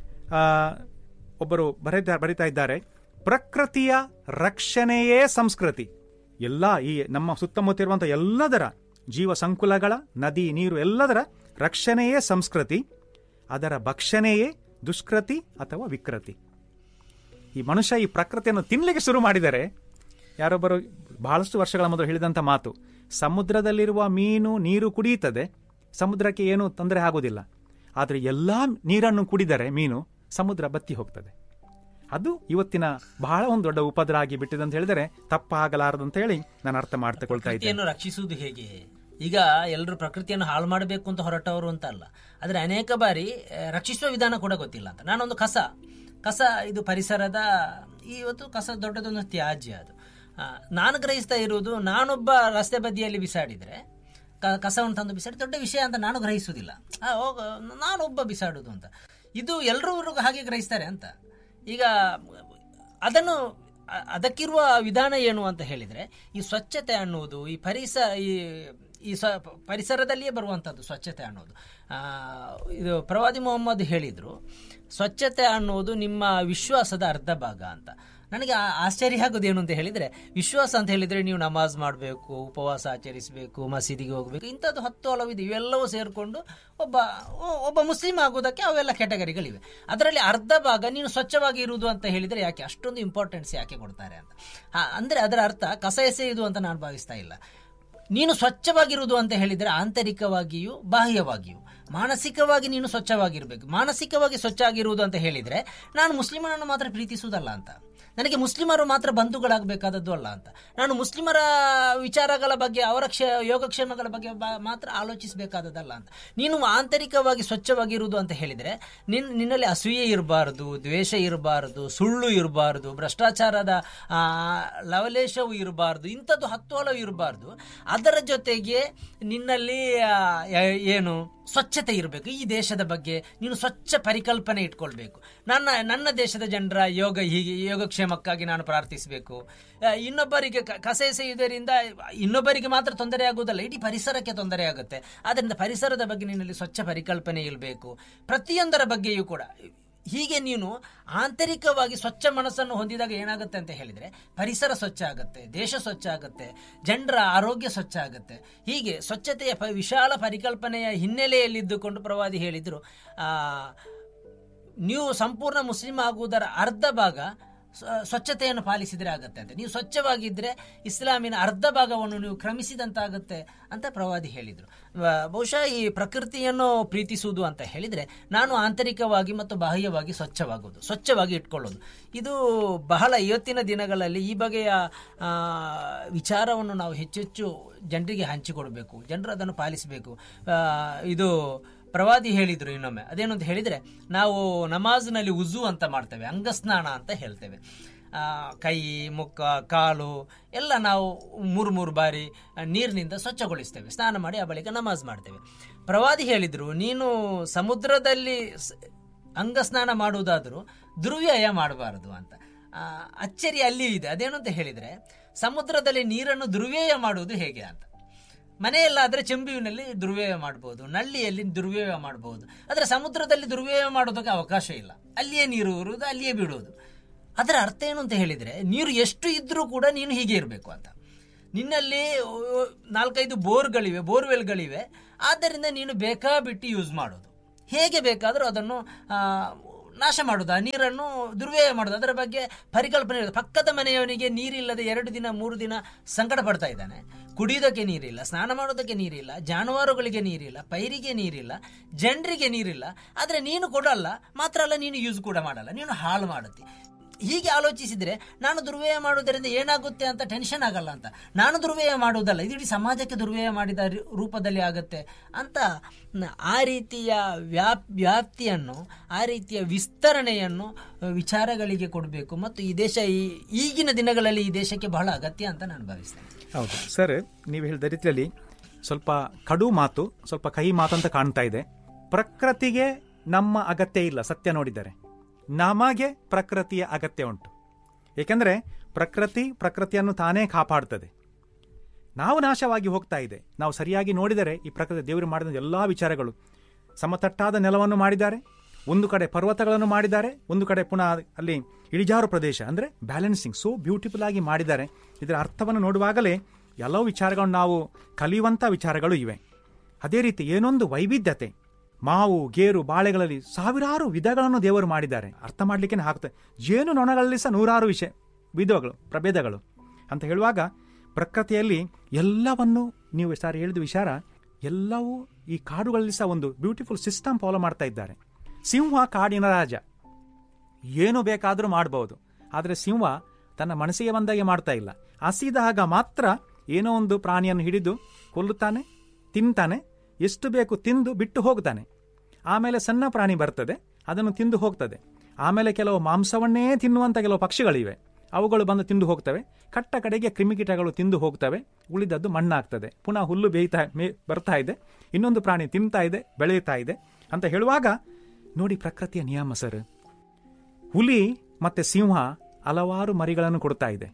ಒಬ್ಬರು ಬರೀತಾ ಬರಿತಾ ಇದ್ದಾರೆ, ಪ್ರಕೃತಿಯ ರಕ್ಷಣೆಯೇ ಸಂಸ್ಕೃತಿ. ಎಲ್ಲ ಈ ನಮ್ಮ ಸುತ್ತಮುತ್ತ ಇರುವಂಥ ಎಲ್ಲದರ ಜೀವ ಸಂಕುಲಗಳ, ನದಿ ನೀರು ಎಲ್ಲದರ ರಕ್ಷಣೆಯೇ ಸಂಸ್ಕೃತಿ, ಅದರ ಭಕ್ಷಣೆಯೇ ದುಷ್ಕೃತಿ ಅಥವಾ ವಿಕೃತಿ. ಈ ಮನುಷ್ಯ ಈ ಪ್ರಕೃತಿಯನ್ನು ತಿನ್ನಲಿಕ್ಕೆ ಶುರು ಮಾಡಿದರೆ, ಯಾರೊಬ್ಬರು ಬಹಳಷ್ಟು ವರ್ಷಗಳ ಮೊದಲು ಹೇಳಿದಂಥ ಮಾತು, ಸಮುದ್ರದಲ್ಲಿರುವ ಮೀನು ನೀರು ಕುಡಿಯುತ್ತದೆ, ಸಮುದ್ರಕ್ಕೆ ಏನೂ ತೊಂದರೆ ಆಗೋದಿಲ್ಲ. ಆದರೆ ಎಲ್ಲ ನೀರನ್ನು ಕುಡಿದರೆ ಮೀನು ಸಮುದ್ರ ಬತ್ತಿ ಹೋಗ್ತದೆ. ಅದು ಇವತ್ತಿನ ಬಹಳ ಒಂದು ದೊಡ್ಡ ಉಪದ್ರ ಆಗಿ ಬಿಟ್ಟಿದೆ ಅಂತ ಹೇಳಿದರೆ ತಪ್ಪಾಗಲಾರದು ಅಂತ ಹೇಳಿ ನಾನು ಅರ್ಥ ಮಾಡ್ತಕೊಳ್ತಾ ಇದ್ದೇನೆ. ರಕ್ಷಿಸುವುದು ಹೇಗೆ? ಈಗ ಎಲ್ಲರೂ ಪ್ರಕೃತಿಯನ್ನು ಹಾಳು ಮಾಡಬೇಕು ಅಂತ ಹೊರಟವರು ಅಂತ ಅಲ್ಲ, ಆದರೆ ಅನೇಕ ಬಾರಿ ರಕ್ಷಿಸುವ ವಿಧಾನ ಕೂಡ ಗೊತ್ತಿಲ್ಲ ಅಂತ. ನಾನೊಂದು ಕಸ ಕಸ ಇದು ಪರಿಸರದ ಇವತ್ತು ಕಸ ದೊಡ್ಡದೊಂದು ತ್ಯಾಜ್ಯ. ಅದು ನಾನು ಗ್ರಹಿಸ್ತಾ ಇರುವುದು, ನಾನೊಬ್ಬ ರಸ್ತೆ ಬದಿಯಲ್ಲಿ ಬಿಸಾಡಿದರೆ ಕ ಕಸವನ್ನು ತಂದು ಬಿಸಾಡಿ ದೊಡ್ಡ ವಿಷಯ ಅಂತ ನಾನು ಗ್ರಹಿಸುವುದಿಲ್ಲ. ಹೋಗ ನಾನೊಬ್ಬ ಬಿಸಾಡುವುದು ಅಂತ, ಇದು ಎಲ್ಲರೂ ಹಾಗೆ ಗ್ರಹಿಸ್ತಾರೆ ಅಂತ. ಈಗ ಅದನ್ನು ಅದಕ್ಕಿರುವ ವಿಧಾನ ಏನು ಅಂತ ಹೇಳಿದರೆ, ಈ ಸ್ವಚ್ಛತೆ ಅನ್ನುವುದು ಈ ಪರಿಸ ಈ ಈ ಸ ಪರಿಸರದಲ್ಲಿಯೇ ಬರುವಂಥದ್ದು ಸ್ವಚ್ಛತೆ ಅನ್ನೋದು. ಇದು ಪ್ರವಾದಿ ಮೊಹಮ್ಮದ್ ಹೇಳಿದರು, ಸ್ವಚ್ಛತೆ ಅನ್ನೋದು ನಿಮ್ಮ ವಿಶ್ವಾಸದ ಅರ್ಧ ಭಾಗ ಅಂತ. ನನಗೆ ಆಶ್ಚರ್ಯ ಆಗೋದೇನು ಅಂತ ಹೇಳಿದರೆ, ವಿಶ್ವಾಸ ಅಂತ ಹೇಳಿದರೆ ನೀವು ನಮಾಜ್ ಮಾಡಬೇಕು, ಉಪವಾಸ ಆಚರಿಸಬೇಕು, ಮಸೀದಿಗೆ ಹೋಗಬೇಕು, ಇಂಥದ್ದು ಹತ್ತು ಹಲವಿದೆ. ಇವೆಲ್ಲವೂ ಸೇರಿಕೊಂಡು ಒಬ್ಬ ಒಬ್ಬ ಮುಸ್ಲಿಂ ಆಗೋದಕ್ಕೆ ಅವೆಲ್ಲ ಕ್ಯಾಟಗರಿಗಳಿವೆ. ಅದರಲ್ಲಿ ಅರ್ಧ ಭಾಗ ನೀನು ಸ್ವಚ್ಛವಾಗಿ ಇರುವುದು ಅಂತ ಹೇಳಿದರೆ ಯಾಕೆ ಅಷ್ಟೊಂದು ಇಂಪಾರ್ಟೆನ್ಸ್ ಯಾಕೆ ಕೊಡ್ತಾರೆ ಅಂತ. ಅಂದರೆ ಅದರ ಅರ್ಥ ಕಸ ಎಸೆಯುವುದು ಅಂತ ನಾನು ಭಾವಿಸ್ತಾ ಇಲ್ಲ. ನೀನು ಸ್ವಚ್ಛವಾಗಿರುವುದು ಅಂತ ಹೇಳಿದರೆ ಆಂತರಿಕವಾಗಿಯೂ ಬಾಹ್ಯವಾಗಿಯೂ ಮಾನಸಿಕವಾಗಿ ನೀನು ಸ್ವಚ್ಛವಾಗಿರಬೇಕು. ಮಾನಸಿಕವಾಗಿ ಸ್ವಚ್ಛ ಆಗಿರುವುದು ಅಂತ ಹೇಳಿದರೆ ನಾನು ಮುಸ್ಲಿಮರನ್ನು ಮಾತ್ರ ಪ್ರೀತಿಸುವುದಲ್ಲ ಅಂತ, ನನಗೆ ಮುಸ್ಲಿಮರು ಮಾತ್ರ ಬಂಧುಗಳಾಗಬೇಕಾದದ್ದು ಅಲ್ಲ ಅಂತ, ನಾನು ಮುಸ್ಲಿಮರ ವಿಚಾರಗಳ ಬಗ್ಗೆ, ಅವರ ಕ್ಷ ಯೋಗಕ್ಷೇಮಗಳ ಬಗ್ಗೆ ಮಾತ್ರ ಆಲೋಚಿಸಬೇಕಾದದ್ದಲ್ಲ ಅಂತ. ನೀನು ಆಂತರಿಕವಾಗಿ ಸ್ವಚ್ಛವಾಗಿರುವುದು ಅಂತ ಹೇಳಿದರೆ ನಿನ್ ನಿನ್ನಲ್ಲಿ ಅಸೂಯೆ ಇರಬಾರ್ದು, ದ್ವೇಷ ಇರಬಾರ್ದು, ಸುಳ್ಳು ಇರಬಾರ್ದು, ಭ್ರಷ್ಟಾಚಾರದ ಲವಲೇಶವು ಇರಬಾರ್ದು, ಇಂಥದ್ದು ಹತ್ತು ಹಲವು ಇರಬಾರ್ದು. ಅದರ ಜೊತೆಗೆ ನಿನ್ನಲ್ಲಿ ಏನು ಸ್ವಚ್ಛತೆ ಇರಬೇಕು. ಈ ದೇಶದ ಬಗ್ಗೆ ನೀನು ಸ್ವಚ್ಛ ಪರಿಕಲ್ಪನೆ ಇಟ್ಕೊಳ್ಬೇಕು. ನನ್ನ ನನ್ನ ದೇಶದ ಜನರ ಯೋಗ ಹೀಗೆ ಯೋಗಕ್ಷೇಮಕ್ಕಾಗಿ ನಾನು ಪ್ರಾರ್ಥಿಸಬೇಕು. ಇನ್ನೊಬ್ಬರಿಗೆ ಕಸ ಎಸೆಯುವುದರಿಂದ ಇನ್ನೊಬ್ಬರಿಗೆ ಮಾತ್ರ ತೊಂದರೆ ಆಗುವುದಲ್ಲ, ಇಡೀ ಪರಿಸರಕ್ಕೆ ತೊಂದರೆ ಆಗುತ್ತೆ. ಆದ್ದರಿಂದ ಪರಿಸರದ ಬಗ್ಗೆ ನಿನ್ನಲ್ಲಿ ಸ್ವಚ್ಛ ಪರಿಕಲ್ಪನೆ ಇರಬೇಕು. ಪ್ರತಿಯೊಂದರ ಬಗ್ಗೆಯೂ ಕೂಡ ಹೀಗೆ ನೀನು ಆಂತರಿಕವಾಗಿ ಸ್ವಚ್ಛ ಮನಸ್ಸನ್ನು ಹೊಂದಿದಾಗ ಏನಾಗುತ್ತೆ ಅಂತ ಹೇಳಿದರೆ ಪರಿಸರ ಸ್ವಚ್ಛ ಆಗುತ್ತೆ, ದೇಶ ಸ್ವಚ್ಛ ಆಗುತ್ತೆ, ಜನರ ಆರೋಗ್ಯ ಸ್ವಚ್ಛ ಆಗುತ್ತೆ. ಹೀಗೆ ಸ್ವಚ್ಛತೆಯ ಪ ವಿಶಾಲ ಪರಿಕಲ್ಪನೆಯ ಹಿನ್ನೆಲೆಯಲ್ಲಿದ್ದುಕೊಂಡು ಪ್ರವಾದಿ ಹೇಳಿದರು, ನೀವು ಸಂಪೂರ್ಣ ಮುಸ್ಲಿಂ ಆಗುವುದರ ಅರ್ಧ ಭಾಗ ಸ್ವಚ್ಛತೆಯನ್ನು ಪಾಲಿಸಿದರೆ ಆಗುತ್ತೆ ಅಂತ. ನೀವು ಸ್ವಚ್ಛವಾಗಿದ್ದರೆ ಇಸ್ಲಾಮಿನ ಅರ್ಧ ಭಾಗವನ್ನು ನೀವು ಕ್ರಮಿಸಿದಂತಾಗುತ್ತೆ ಅಂತ ಪ್ರವಾದಿ ಹೇಳಿದರು. ಬಹುಶಃ ಈ ಪ್ರಕೃತಿಯನ್ನು ಪ್ರೀತಿಸುವುದು ಅಂತ ಹೇಳಿದರೆ ನಾನು ಆಂತರಿಕವಾಗಿ ಮತ್ತು ಬಾಹ್ಯವಾಗಿ ಸ್ವಚ್ಛವಾಗುವುದು, ಸ್ವಚ್ಛವಾಗಿ ಇಟ್ಕೊಳ್ಳೋದು, ಇದು ಬಹಳ ಇವತ್ತಿನ ದಿನಗಳಲ್ಲಿ ಈ ಬಗೆಯ ವಿಚಾರವನ್ನು ನಾವು ಹೆಚ್ಚೆಚ್ಚು ಜನರಿಗೆ ಹಂಚಿಕೊಡಬೇಕು, ಜನರು ಅದನ್ನು ಪಾಲಿಸಬೇಕು. ಇದು ಪ್ರವಾದಿ ಹೇಳಿದರು ಇನ್ನೊಮ್ಮೆ, ಅದೇನು ಅಂತ ಹೇಳಿದರೆ, ನಾವು ನಮಾಜ್ನಲ್ಲಿ ಉಜು ಅಂತ ಮಾಡ್ತೇವೆ, ಅಂಗಸ್ನಾನ ಅಂತ ಹೇಳ್ತೇವೆ. ಕೈ, ಮುಖ, ಕಾಲು ಎಲ್ಲ ನಾವು ಮೂರು ಮೂರು ಬಾರಿ ನೀರಿನಿಂದ ಸ್ವಚ್ಛಗೊಳಿಸ್ತೇವೆ, ಸ್ನಾನ ಮಾಡಿ ಆ ಬಳಿಕ ನಮಾಜ್ ಮಾಡ್ತೇವೆ. ಪ್ರವಾದಿ ಹೇಳಿದರು, ನೀನು ಸಮುದ್ರದಲ್ಲಿ ಅಂಗಸ್ನಾನ ಮಾಡುವುದಾದರೂ ದುರ್ವ್ಯಯ ಮಾಡಬಾರದು ಅಂತ. ಅಚ್ಚರಿ ಅಲ್ಲಿಯೂ ಇದೆ. ಅದೇನು ಅಂತ ಹೇಳಿದರೆ, ಸಮುದ್ರದಲ್ಲಿ ನೀರನ್ನು ದುರ್ವ್ಯಯ ಮಾಡುವುದು ಹೇಗೆ ಅಂತ. ಮನೆಯಲ್ಲಾದರೆ ಚೆಂಬುವಿನಲ್ಲಿ ದುರ್ವ್ಯಯ ಮಾಡಬಹುದು, ನಳ್ಳಿಯಲ್ಲಿ ದುರ್ವ್ಯಯ ಮಾಡಬಹುದು. ಆದರೆ ಸಮುದ್ರದಲ್ಲಿ ದುರ್ವ್ಯಯ ಮಾಡೋದಕ್ಕೆ ಅವಕಾಶ ಇಲ್ಲ. ಅಲ್ಲಿಯೇ ನೀರು ಇರುವುದು, ಅಲ್ಲಿಯೇ ಬಿಡುವುದು. ಅದರ ಅರ್ಥ ಏನು ಅಂತ ಹೇಳಿದರೆ, ನೀರು ಎಷ್ಟು ಇದ್ರೂ ಕೂಡ ನೀನು ಹೀಗೆ ಇರಬೇಕು ಅಂತ. ನಿನ್ನಲ್ಲಿ ನಾಲ್ಕೈದು ಬೋರ್ಗಳಿವೆ, ಬೋರ್ವೆಲ್ಗಳಿವೆ, ಆದ್ದರಿಂದ ನೀನು ಬೇಕಾಬಿಟ್ಟು ಯೂಸ್ ಮಾಡೋದು, ಹೇಗೆ ಬೇಕಾದರೂ ಅದನ್ನು ನಾಶ ಮಾಡೋದು, ಆ ನೀರನ್ನು ದುರ್ವ್ಯಯ ಮಾಡೋದು. ಅದರ ಬಗ್ಗೆ ಪರಿಕಲ್ಪನೆ ಇರೋದು. ಪಕ್ಕದ ಮನೆಯವನಿಗೆ ನೀರಿಲ್ಲದೆ ಎರಡು ದಿನ ಮೂರು ದಿನ ಸಂಕಟ ಪಡ್ತಾ ಇದ್ದಾನೆ. ಕುಡಿಯೋದಕ್ಕೆ ನೀರಿಲ್ಲ, ಸ್ನಾನ ಮಾಡೋದಕ್ಕೆ ನೀರಿಲ್ಲ, ಜಾನುವಾರುಗಳಿಗೆ ನೀರಿಲ್ಲ, ಪೈರಿಗೆ ನೀರಿಲ್ಲ, ಜನರಿಗೆ ನೀರಿಲ್ಲ. ಆದರೆ ನೀನು ಕೊಡಲ್ಲ, ಮಾತ್ರ ಅಲ್ಲ ನೀನು ಯೂಸ್ ಕೂಡ ಮಾಡಲ್ಲ, ನೀನು ಹಾಳು ಮಾಡುತ್ತಿ. ಹೀಗೆ ಆಲೋಚಿಸಿದರೆ ನಾನು ದುರ್ವ್ಯಯ ಮಾಡುವುದರಿಂದ ಏನಾಗುತ್ತೆ ಅಂತ ಟೆನ್ಷನ್ ಆಗಲ್ಲ ಅಂತ. ನಾನು ದುರ್ವ್ಯಯ ಮಾಡುವುದಲ್ಲ, ಇದು ಇಡೀ ಸಮಾಜಕ್ಕೆ ದುರ್ವ್ಯಯ ಮಾಡಿದ ರೂಪದಲ್ಲಿ ಆಗುತ್ತೆ ಅಂತ ಆ ರೀತಿಯ ವ್ಯಾಪ್ ವ್ಯಾಪ್ತಿಯನ್ನು ಆ ರೀತಿಯ ವಿಸ್ತರಣೆಯನ್ನು ವಿಚಾರಗಳಿಗೆ ಕೊಡಬೇಕು. ಮತ್ತು ಈ ದೇಶ ಈ ಈಗಿನ ದಿನಗಳಲ್ಲಿ ಈ ದೇಶಕ್ಕೆ ಬಹಳ ಅಗತ್ಯ ಅಂತ ನಾನು ಭಾವಿಸ್ತೇನೆ. ಹೌದು ಸರ್, ನೀವು ಹೇಳಿದ ರೀತಿಯಲ್ಲಿ ಸ್ವಲ್ಪ ಕಡು ಮಾತು, ಸ್ವಲ್ಪ ಕಹಿ ಮಾತು ಅಂತ ಕಾಣ್ತಾ ಇದೆ. ಪ್ರಕೃತಿಗೆ ನಮ್ಮ ಅಗತ್ಯ ಇಲ್ಲ, ಸತ್ಯ ನೋಡಿದರೆ ನಮಗೆ ಪ್ರಕೃತಿಯ ಅಗತ್ಯ ಉಂಟು. ಏಕೆಂದರೆ ಪ್ರಕೃತಿ ಪ್ರಕೃತಿಯನ್ನು ತಾನೇ ಕಾಪಾಡುತ್ತದೆ. ನಾವು ನಾಶವಾಗಿ ಹೋಗ್ತಾ ಇದೆ. ನಾವು ಸರಿಯಾಗಿ ನೋಡಿದರೆ ಈ ಪ್ರಕೃತಿ ದೇವರು ಮಾಡಿದ ಎಲ್ಲ ವಿಚಾರಗಳು, ಸಮತಟ್ಟಾದ ನೆಲವನ್ನು ಮಾಡಿದ್ದಾರೆ, ಒಂದು ಕಡೆ ಪರ್ವತಗಳನ್ನು ಮಾಡಿದ್ದಾರೆ, ಒಂದು ಕಡೆ ಪುನಃ ಅಲ್ಲಿ ಇಳಿಜಾರು ಪ್ರದೇಶ, ಅಂದರೆ ಬ್ಯಾಲೆನ್ಸಿಂಗ್ ಸೋ ಬ್ಯೂಟಿಫುಲ್ ಆಗಿ ಮಾಡಿದ್ದಾರೆ. ಇದರ ಅರ್ಥವನ್ನು ನೋಡುವಾಗಲೇ ಎಲ್ಲವೂ ವಿಚಾರಗಳನ್ನು ನಾವು ಕಲಿಯುವಂಥ ವಿಚಾರಗಳು ಇವೆ. ಅದೇ ರೀತಿ ಏನೊಂದು ವೈವಿಧ್ಯತೆ, ಮಾವು ಗೇರು ಬಾಳೆಗಳಲ್ಲಿ ಸಾವಿರಾರು ವಿಧಗಳನ್ನು ದೇವರು ಮಾಡಿದ್ದಾರೆ. ಅರ್ಥ ಮಾಡಲಿಕ್ಕೆ ಆಗ್ತದೆ. ಜೇನು ನೊಣಗಳಲ್ಲಿ ಸಹ ನೂರಾರು ವಿಷಯ ವಿಧಗಳು ಪ್ರಭೇದಗಳು ಅಂತ ಹೇಳುವಾಗ ಪ್ರಕೃತಿಯಲ್ಲಿ ಎಲ್ಲವನ್ನು ನೀವು ಸಾರಿ ಹೇಳಿದ ವಿಚಾರ, ಎಲ್ಲವೂ ಈ ಕಾಡುಗಳಲ್ಲಿ ಸಹ ಒಂದು ಬ್ಯೂಟಿಫುಲ್ ಸಿಸ್ಟಮ್ ಫಾಲೋ ಮಾಡ್ತಾ ಇದ್ದಾರೆ. ಸಿಂಹ ಕಾಡಿನ ರಾಜ, ಏನು ಬೇಕಾದರೂ ಮಾಡಬಹುದು. ಆದರೆ ಸಿಂಹ ತನ್ನ ಮನಸ್ಸಿಗೆ ಬಂದಾಗೆ ಮಾಡ್ತಾ ಇಲ್ಲ. ಹಸಿದಾಗ ಮಾತ್ರ ಏನೋ ಒಂದು ಪ್ರಾಣಿಯನ್ನು ಹಿಡಿದು ಕೊಲ್ಲುತ್ತಾನೆ, ತಿಂತಾನೆ, ಎಷ್ಟು ಬೇಕು ತಿಂದು ಬಿಟ್ಟು ಹೋಗ್ತಾನೆ. ಆಮೇಲೆ ಸಣ್ಣ ಪ್ರಾಣಿ ಬರ್ತದೆ, ಅದನ್ನು ತಿಂದು ಹೋಗ್ತದೆ. ಆಮೇಲೆ ಕೆಲವು ಮಾಂಸವನ್ನೇ ತಿನ್ನುವಂಥ ಕೆಲವು ಪಕ್ಷಿಗಳಿವೆ, ಅವುಗಳು ಬಂದು ತಿಂದು ಹೋಗ್ತವೆ. ಕಟ್ಟ ಕಡೆಗೆ ಕ್ರಿಮಿಕೀಟಗಳು ತಿಂದು ಹೋಗ್ತವೆ, ಉಳಿದದ್ದು ಮಣ್ಣಾಗ್ತದೆ. ಪುನಃ ಹುಲ್ಲು ಬೇಯ್ತಾ ಮೇ ಬರ್ತಾ ಇದೆ, ಇನ್ನೊಂದು ಪ್ರಾಣಿ ತಿಂತಾ ಇದೆ, ಬೆಳೆಯುತ್ತಾ ಇದೆ ಅಂತ ಹೇಳುವಾಗ ನೋಡಿ ಪ್ರಕೃತಿಯ ನಿಯಮ ಸರ್. ಹುಲಿ ಮತ್ತೆ ಸಿಂಹ ಹಲವಾರು ಮರಿಗಳನ್ನು ಕೊಡ್ತಾ ಇದೆ.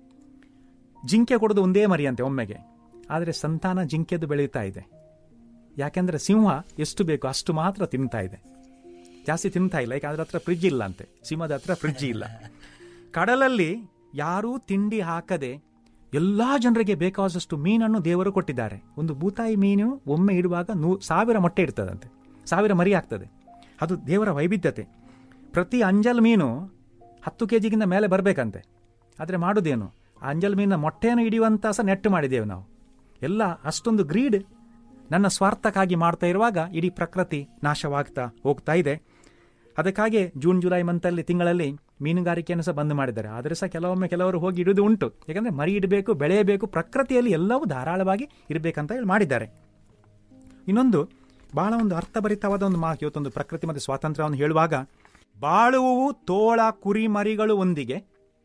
ಜಿಂಕೆ ಕೊಡೋದು ಒಂದೇ ಮರಿ ಅಂತೆ ಒಮ್ಮೆಗೆ, ಆದರೆ ಸಂತಾನ ಜಿಂಕೆದು ಬೆಳೆಯುತ್ತಾ ಇದೆ. ಯಾಕೆಂದರೆ ಸಿಂಹ ಎಷ್ಟು ಬೇಕು ಅಷ್ಟು ಮಾತ್ರ ತಿಂತಾ ಇದೆ, ಜಾಸ್ತಿ ತಿಂತಾ ಇಲ್ಲ. ಯಾಕೆ ಅದ್ರ ಹತ್ರ ಫ್ರಿಡ್ಜ್ ಇಲ್ಲ ಅಂತೆ, ಸಿಂಹದ ಹತ್ರ ಫ್ರಿಡ್ಜ್ ಇಲ್ಲ. ಕಡಲಲ್ಲಿ ಯಾರೂ ತಿಂಡಿ ಹಾಕದೆ ಎಲ್ಲ ಜನರಿಗೆ ಬೇಕಾದಷ್ಟು ಮೀನನ್ನು ದೇವರು ಕೊಟ್ಟಿದ್ದಾರೆ. ಒಂದು ಬೂತಾಯಿ ಮೀನು ಒಮ್ಮೆ ಇಡುವಾಗ ನೂ ಸಾವಿರ ಮೊಟ್ಟೆ ಇಡ್ತದಂತೆ, ಸಾವಿರ ಮರಿ ಆಗ್ತದೆ. ಅದು ದೇವರ ವೈವಿಧ್ಯತೆ. ಪ್ರತಿ ಅಂಜಲ್ ಮೀನು ಹತ್ತು ಕೆ ಜಿಗಿಂತ ಮೇಲೆ ಬರಬೇಕಂತೆ. ಆದರೆ ಮಾಡೋದೇನು, ಆ ಅಂಜಲ್ ಮೀನಿನ ಮೊಟ್ಟೆಯನ್ನು ಹಿಡಿಯುವಂಥ ಸಹ ನೆಟ್ಟು ಮಾಡಿದ್ದೇವೆ ನಾವು. ಎಲ್ಲ ಅಷ್ಟೊಂದು ಗ್ರೀಡ್ ನನ್ನ ಸ್ವಾರ್ಥಕ್ಕಾಗಿ ಮಾಡ್ತಾ ಇರುವಾಗ ಇಡೀ ಪ್ರಕೃತಿ ನಾಶವಾಗ್ತಾ ಹೋಗ್ತಾ ಇದೆ. ಅದಕ್ಕಾಗಿ ಜೂನ್ ಜುಲೈ ಮಂತಲ್ಲಿ ತಿಂಗಳಲ್ಲಿ ಮೀನುಗಾರಿಕೆಯನ್ನು ಸಹ ಬಂದ್ ಮಾಡಿದ್ದಾರೆ. ಆದರೆ ಸಹ ಕೆಲವೊಮ್ಮೆ ಕೆಲವರು ಹೋಗಿ ಇಡುವುದು ಉಂಟು. ಯಾಕಂದರೆ ಮರಿ ಇಡಬೇಕು, ಬೆಳೆಯಬೇಕು, ಪ್ರಕೃತಿಯಲ್ಲಿ ಎಲ್ಲವೂ ಧಾರಾಳವಾಗಿ ಇರಬೇಕಂತ ಹೇಳಿ ಮಾಡಿದ್ದಾರೆ. ಇನ್ನೊಂದು ಬಹಳ ಒಂದು ಅರ್ಥಭರಿತವಾದ ಒಂದು ಮಾತು ಇವತ್ತೊಂದು ಪ್ರಕೃತಿ ಮತ್ತು ಸ್ವಾತಂತ್ರ್ಯವನ್ನು ಹೇಳುವಾಗ, ಬಾಳುವುವು ತೋಳ ಕುರಿ ಮರಿಗಳು ಒಂದಿಗೆ,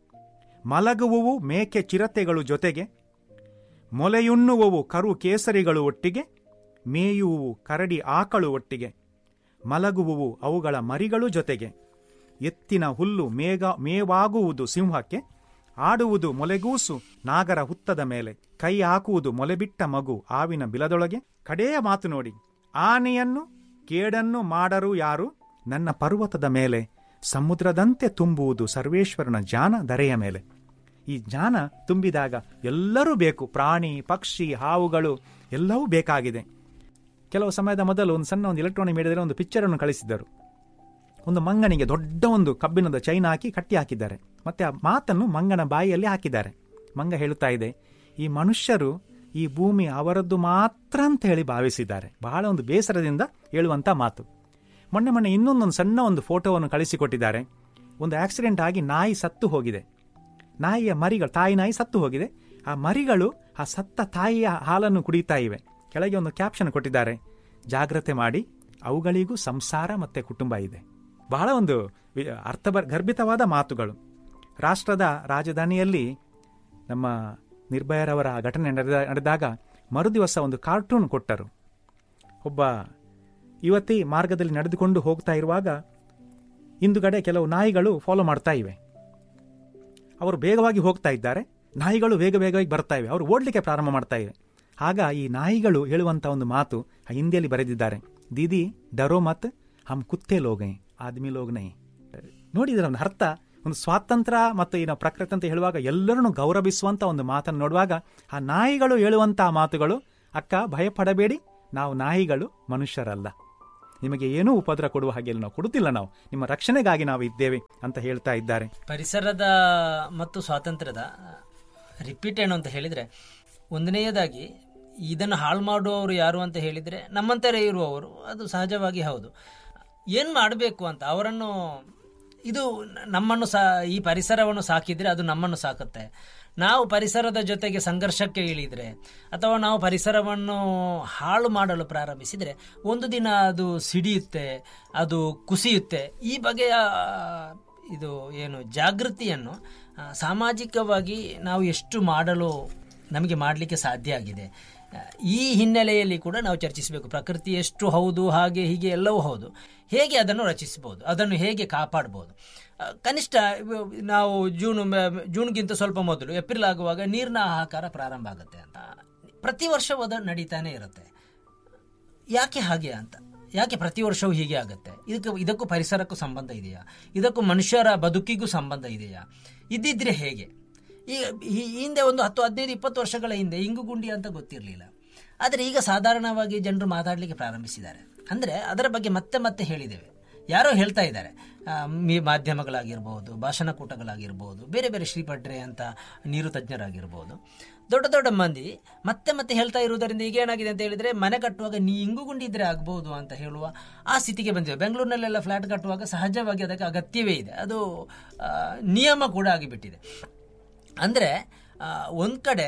ಮಲಗುವುವು ಮೇಕೆ ಚಿರತೆಗಳು ಜೊತೆಗೆ, ಮೊಲೆಯುಣ್ಣುವವು ಕರು ಕೇಸರಿಗಳು ಒಟ್ಟಿಗೆ, ಮೇಯುವುವು ಕರಡಿ ಆಕಳು ಒಟ್ಟಿಗೆ, ಮಲಗುವುವು ಅವುಗಳ ಮರಿಗಳು ಜೊತೆಗೆ, ಎತ್ತಿನ ಹುಲ್ಲು ಮೇಘ ಮೇವಾಗುವುದು ಸಿಂಹಕ್ಕೆ, ಆಡುವುದು ಮೊಲೆಗೂಸು ನಾಗರ ಹುತ್ತದ ಮೇಲೆ, ಕೈ ಹಾಕುವುದು ಮೊಲೆಬಿಟ್ಟ ಮಗು ಆವಿನ ಬಿಲದೊಳಗೆ. ಕಡೆಯ ಮಾತು ನೋಡಿ, ಆನೆಯನ್ನು ಕೇಡನ್ನು ಮಾಡರು ಯಾರು, ನನ್ನ ಪರ್ವತದ ಮೇಲೆ ಸಮುದ್ರದಂತೆ ತುಂಬುವುದು ಸರ್ವೇಶ್ವರನ ಜ್ಞಾನ ಧರೆಯ ಮೇಲೆ. ಈ ಜ್ಞಾನ ತುಂಬಿದಾಗ ಎಲ್ಲರೂ ಬೇಕು, ಪ್ರಾಣಿ ಪಕ್ಷಿ ಹಾವುಗಳು ಎಲ್ಲವೂ ಬೇಕಾಗಿದೆ. ಕೆಲವು ಸಮಯದ ಮೊದಲು ಒಂದು ಸಣ್ಣ ಒಂದು ಎಲೆಕ್ಟ್ರಾನಿಕ್ ಮೀಡಿಯಾದಲ್ಲಿ ಒಂದು ಪಿಕ್ಚರನ್ನು ಕಳಿಸಿದ್ದರು. ಒಂದು ಮಂಗನಿಗೆ ದೊಡ್ಡ ಒಂದು ಕಬ್ಬಿಣದ ಚೈನ್ ಹಾಕಿ ಕಟ್ಟಿ ಹಾಕಿದ್ದಾರೆ. ಮತ್ತೆ ಆ ಮಾತನ್ನು ಮಂಗನ ಬಾಯಿಯಲ್ಲಿ ಹಾಕಿದ್ದಾರೆ. ಮಂಗ ಹೇಳುತ್ತಾ ಇದೆ, ಈ ಮನುಷ್ಯರು ಈ ಭೂಮಿ ಅವರದ್ದು ಮಾತ್ರ ಅಂತ ಹೇಳಿ ಭಾವಿಸಿದ್ದಾರೆ. ಬಹಳ ಒಂದು ಬೇಸರದಿಂದ ಹೇಳುವಂಥ ಮಾತು. ಮೊನ್ನೆ ಮೊನ್ನೆ ಇನ್ನೊಂದೊಂದು ಸಣ್ಣ ಒಂದು ಫೋಟೋವನ್ನು ಕಳಿಸಿಕೊಟ್ಟಿದ್ದಾರೆ. ಒಂದು ಆಕ್ಸಿಡೆಂಟ್ ಆಗಿ ನಾಯಿ ಸತ್ತು ಹೋಗಿದೆ. ನಾಯಿಯ ಮರಿಗಳು, ತಾಯಿ ನಾಯಿ ಸತ್ತು ಹೋಗಿದೆ. ಆ ಮರಿಗಳು ಆ ಸತ್ತ ತಾಯಿಯ ಹಾಲನ್ನು ಕುಡಿತಾ ಇವೆ. ಕೆಳಗೆ ಒಂದು ಕ್ಯಾಪ್ಷನ್ ಕೊಟ್ಟಿದ್ದಾರೆ, ಜಾಗ್ರತೆ ಮಾಡಿ, ಅವುಗಳಿಗೂ ಸಂಸಾರ ಮತ್ತೆ ಕುಟುಂಬ ಇದೆ. ಬಹಳ ಒಂದು ಅರ್ಥ ಗರ್ಭಿತವಾದ ಮಾತುಗಳು. ರಾಷ್ಟ್ರದ ರಾಜಧಾನಿಯಲ್ಲಿ ನಮ್ಮ ನಿರ್ಭಯರವರ ಘಟನೆ ನಡೆದ ನಡೆದಾಗ ಮರುದಿವಸ ಒಂದು ಕಾರ್ಟೂನ್ ಕೊಟ್ಟರು. ಒಬ್ಬ ಯುವತಿ ಮಾರ್ಗದಲ್ಲಿ ನಡೆದುಕೊಂಡು ಹೋಗ್ತಾ ಇರುವಾಗ ಹಿಂದುಗಡೆ ಕೆಲವು ನಾಯಿಗಳು ಫಾಲೋ ಮಾಡ್ತಾ ಇವೆ. ಅವರು ಬೇಗವಾಗಿ ಹೋಗ್ತಾ ಇದ್ದಾರೆ, ನಾಯಿಗಳು ವೇಗ ವೇಗವಾಗಿ ಬರ್ತಾ ಇವೆ. ಅವರು ಓಡಲಿಕ್ಕೆ ಪ್ರಾರಂಭ ಮಾಡ್ತಾ ಇವೆ. ಆಗ ಈ ನಾಯಿಗಳು ಹೇಳುವಂತ ಒಂದು ಮಾತು ಹಿಂದಿಯಲ್ಲಿ ಬರೆದಿದ್ದಾರೆ, ದೀದಿ ಡರೋ ಮತ್ ಹಮ್ ಕುತ್ತೆ ಲೋಗೈ ಆದ್ಮಿ ಲೋಗ್ ನೈ. ನೋಡಿದ್ರೆ ಒಂದು ಅರ್ಥ, ಒಂದು ಸ್ವಾತಂತ್ರ್ಯ ಮತ್ತು ಈ ನಾವು ಪ್ರಕೃತಿ ಅಂತ ಹೇಳುವಾಗ ಎಲ್ಲರನ್ನು ಗೌರವಿಸುವಂತ ಒಂದು ಮಾತನ್ನು ನೋಡುವಾಗ ಆ ನಾಯಿಗಳು ಹೇಳುವಂತ ಮಾತುಗಳು, ಅಕ್ಕ ಭಯಪಡಬೇಡಿ, ನಾವು ನಾಯಿಗಳು ಮನುಷ್ಯರಲ್ಲ, ನಿಮಗೆ ಏನೂ ಉಪದ್ರ ಕೊಡುವ ಹಾಗೆ ನಾವು ಕೊಡುತ್ತಿಲ್ಲ, ನಾವು ನಿಮ್ಮ ರಕ್ಷಣೆಗಾಗಿ ನಾವು ಇದ್ದೇವೆ ಅಂತ ಹೇಳ್ತಾ ಇದ್ದಾರೆ. ಪರಿಸರದ ಮತ್ತು ಸ್ವಾತಂತ್ರ್ಯದ ರಿಪೀಟ್ ಏನು ಅಂತ ಹೇಳಿದರೆ, ಒಂದನೆಯದಾಗಿ ಇದನ್ನು ಹಾಳು ಮಾಡುವವರು ಯಾರು ಅಂತ ಹೇಳಿದರೆ ನಮ್ಮಂತರ ಇರುವವರು, ಅದು ಸಹಜವಾಗಿ ಹೌದು. ಏನು ಮಾಡಬೇಕು ಅಂತ ಅವರನ್ನು, ಇದು ನಮ್ಮನ್ನು ಸಾ ಈ ಪರಿಸರವನ್ನು ಸಾಕಿದರೆ ಅದು ನಮ್ಮನ್ನು ಸಾಕುತ್ತೆ. ನಾವು ಪರಿಸರದ ಜೊತೆಗೆ ಸಂಘರ್ಷಕ್ಕೆ ಇಳಿದರೆ ಅಥವಾ ನಾವು ಪರಿಸರವನ್ನು ಹಾಳು ಮಾಡಲು ಪ್ರಾರಂಭಿಸಿದರೆ ಒಂದು ದಿನ ಅದು ಸಿಡಿಯುತ್ತೆ, ಅದು ಕುಸಿಯುತ್ತೆ. ಈ ಬಗೆಯ ಇದು ಏನು ಜಾಗೃತಿಯನ್ನು ಸಾಮಾಜಿಕವಾಗಿ ನಾವು ಎಷ್ಟು ಮಾಡಲು ನಮಗೆ ಮಾಡಲಿಕ್ಕೆ ಸಾಧ್ಯ ಆಗಿದೆ, ಈ ಹಿನ್ನೆಲೆಯಲ್ಲಿ ಕೂಡ ನಾವು ಚರ್ಚಿಸಬೇಕು. ಪ್ರಕೃತಿ ಎಷ್ಟು ಹೌದು, ಹಾಗೆ ಹೀಗೆ ಎಲ್ಲವೂ ಹೌದು, ಹೇಗೆ ಅದನ್ನು ರಚಿಸಬಹುದು, ಅದನ್ನು ಹೇಗೆ ಕಾಪಾಡ್ಬೋದು. ಕನಿಷ್ಠ ನಾವು ಜೂನ್ ಜೂನ್ಗಿಂತ ಸ್ವಲ್ಪ ಮೊದಲು ಏಪ್ರಿಲ್ ಆಗುವಾಗ ನೀರಿನ ಹಾಹಾಕಾರ ಪ್ರಾರಂಭ ಆಗುತ್ತೆ ಅಂತ ಪ್ರತಿ ವರ್ಷವೂ ಅದು ನಡೀತಾನೆ ಇರುತ್ತೆ. ಯಾಕೆ ಹಾಗೆ ಅಂತ, ಯಾಕೆ ಪ್ರತಿ ವರ್ಷವೂ ಹೀಗೆ ಆಗುತ್ತೆ? ಇದಕ್ಕೆ ಇದಕ್ಕೂ ಪರಿಸರಕ್ಕೂ ಸಂಬಂಧ ಇದೆಯಾ? ಇದಕ್ಕೂ ಮನುಷ್ಯರ ಬದುಕಿಗೂ ಸಂಬಂಧ ಇದೆಯಾ? ಇದ್ದಿದ್ರೆ ಹೇಗೆ? ಈಗ ಈ ಹಿಂದೆ ಒಂದು ಹತ್ತು ಹದಿನೈದು ಇಪ್ಪತ್ತು ವರ್ಷಗಳ ಹಿಂದೆ ಇಂಗು ಗುಂಡಿ ಅಂತ ಗೊತ್ತಿರಲಿಲ್ಲ, ಆದರೆ ಈಗ ಸಾಧಾರಣವಾಗಿ ಜನರು ಮಾತಾಡಲಿಕ್ಕೆ ಪ್ರಾರಂಭಿಸಿದ್ದಾರೆ. ಅಂದರೆ ಅದರ ಬಗ್ಗೆ ಮತ್ತೆ ಮತ್ತೆ ಹೇಳಿದ್ದೇವೆ, ಯಾರೋ ಹೇಳ್ತಾ ಇದ್ದಾರೆ, ಮಾಧ್ಯಮಗಳಾಗಿರ್ಬೋದು, ಭಾಷಣಕೂಟಗಳಾಗಿರ್ಬೋದು, ಬೇರೆ ಬೇರೆ ಶ್ರೀಪಡ್ರೆ ಅಂತ ನೀರು ತಜ್ಞರಾಗಿರ್ಬೋದು, ದೊಡ್ಡ ದೊಡ್ಡ ಮಂದಿ ಮತ್ತೆ ಮತ್ತೆ ಹೇಳ್ತಾ ಇರುವುದರಿಂದ ಈಗ ಏನಾಗಿದೆ ಅಂತ ಹೇಳಿದರೆ, ಮನೆ ಕಟ್ಟುವಾಗ ನೀ ಇಂಗು ಗುಂಡಿ ಇದ್ರೆ ಆಗ್ಬೋದು ಅಂತ ಹೇಳುವ ಆ ಸ್ಥಿತಿಗೆ ಬಂದಿವೆ. ಬೆಂಗಳೂರಿನಲ್ಲೆಲ್ಲ ಫ್ಲ್ಯಾಟ್ ಕಟ್ಟುವಾಗ ಸಹಜವಾಗಿ ಅದಕ್ಕೆ ಅಗತ್ಯವೇ ಇದೆ, ಅದು ನಿಯಮ ಕೂಡ ಆಗಿಬಿಟ್ಟಿದೆ. ಅಂದರೆ ಒಂದು ಕಡೆ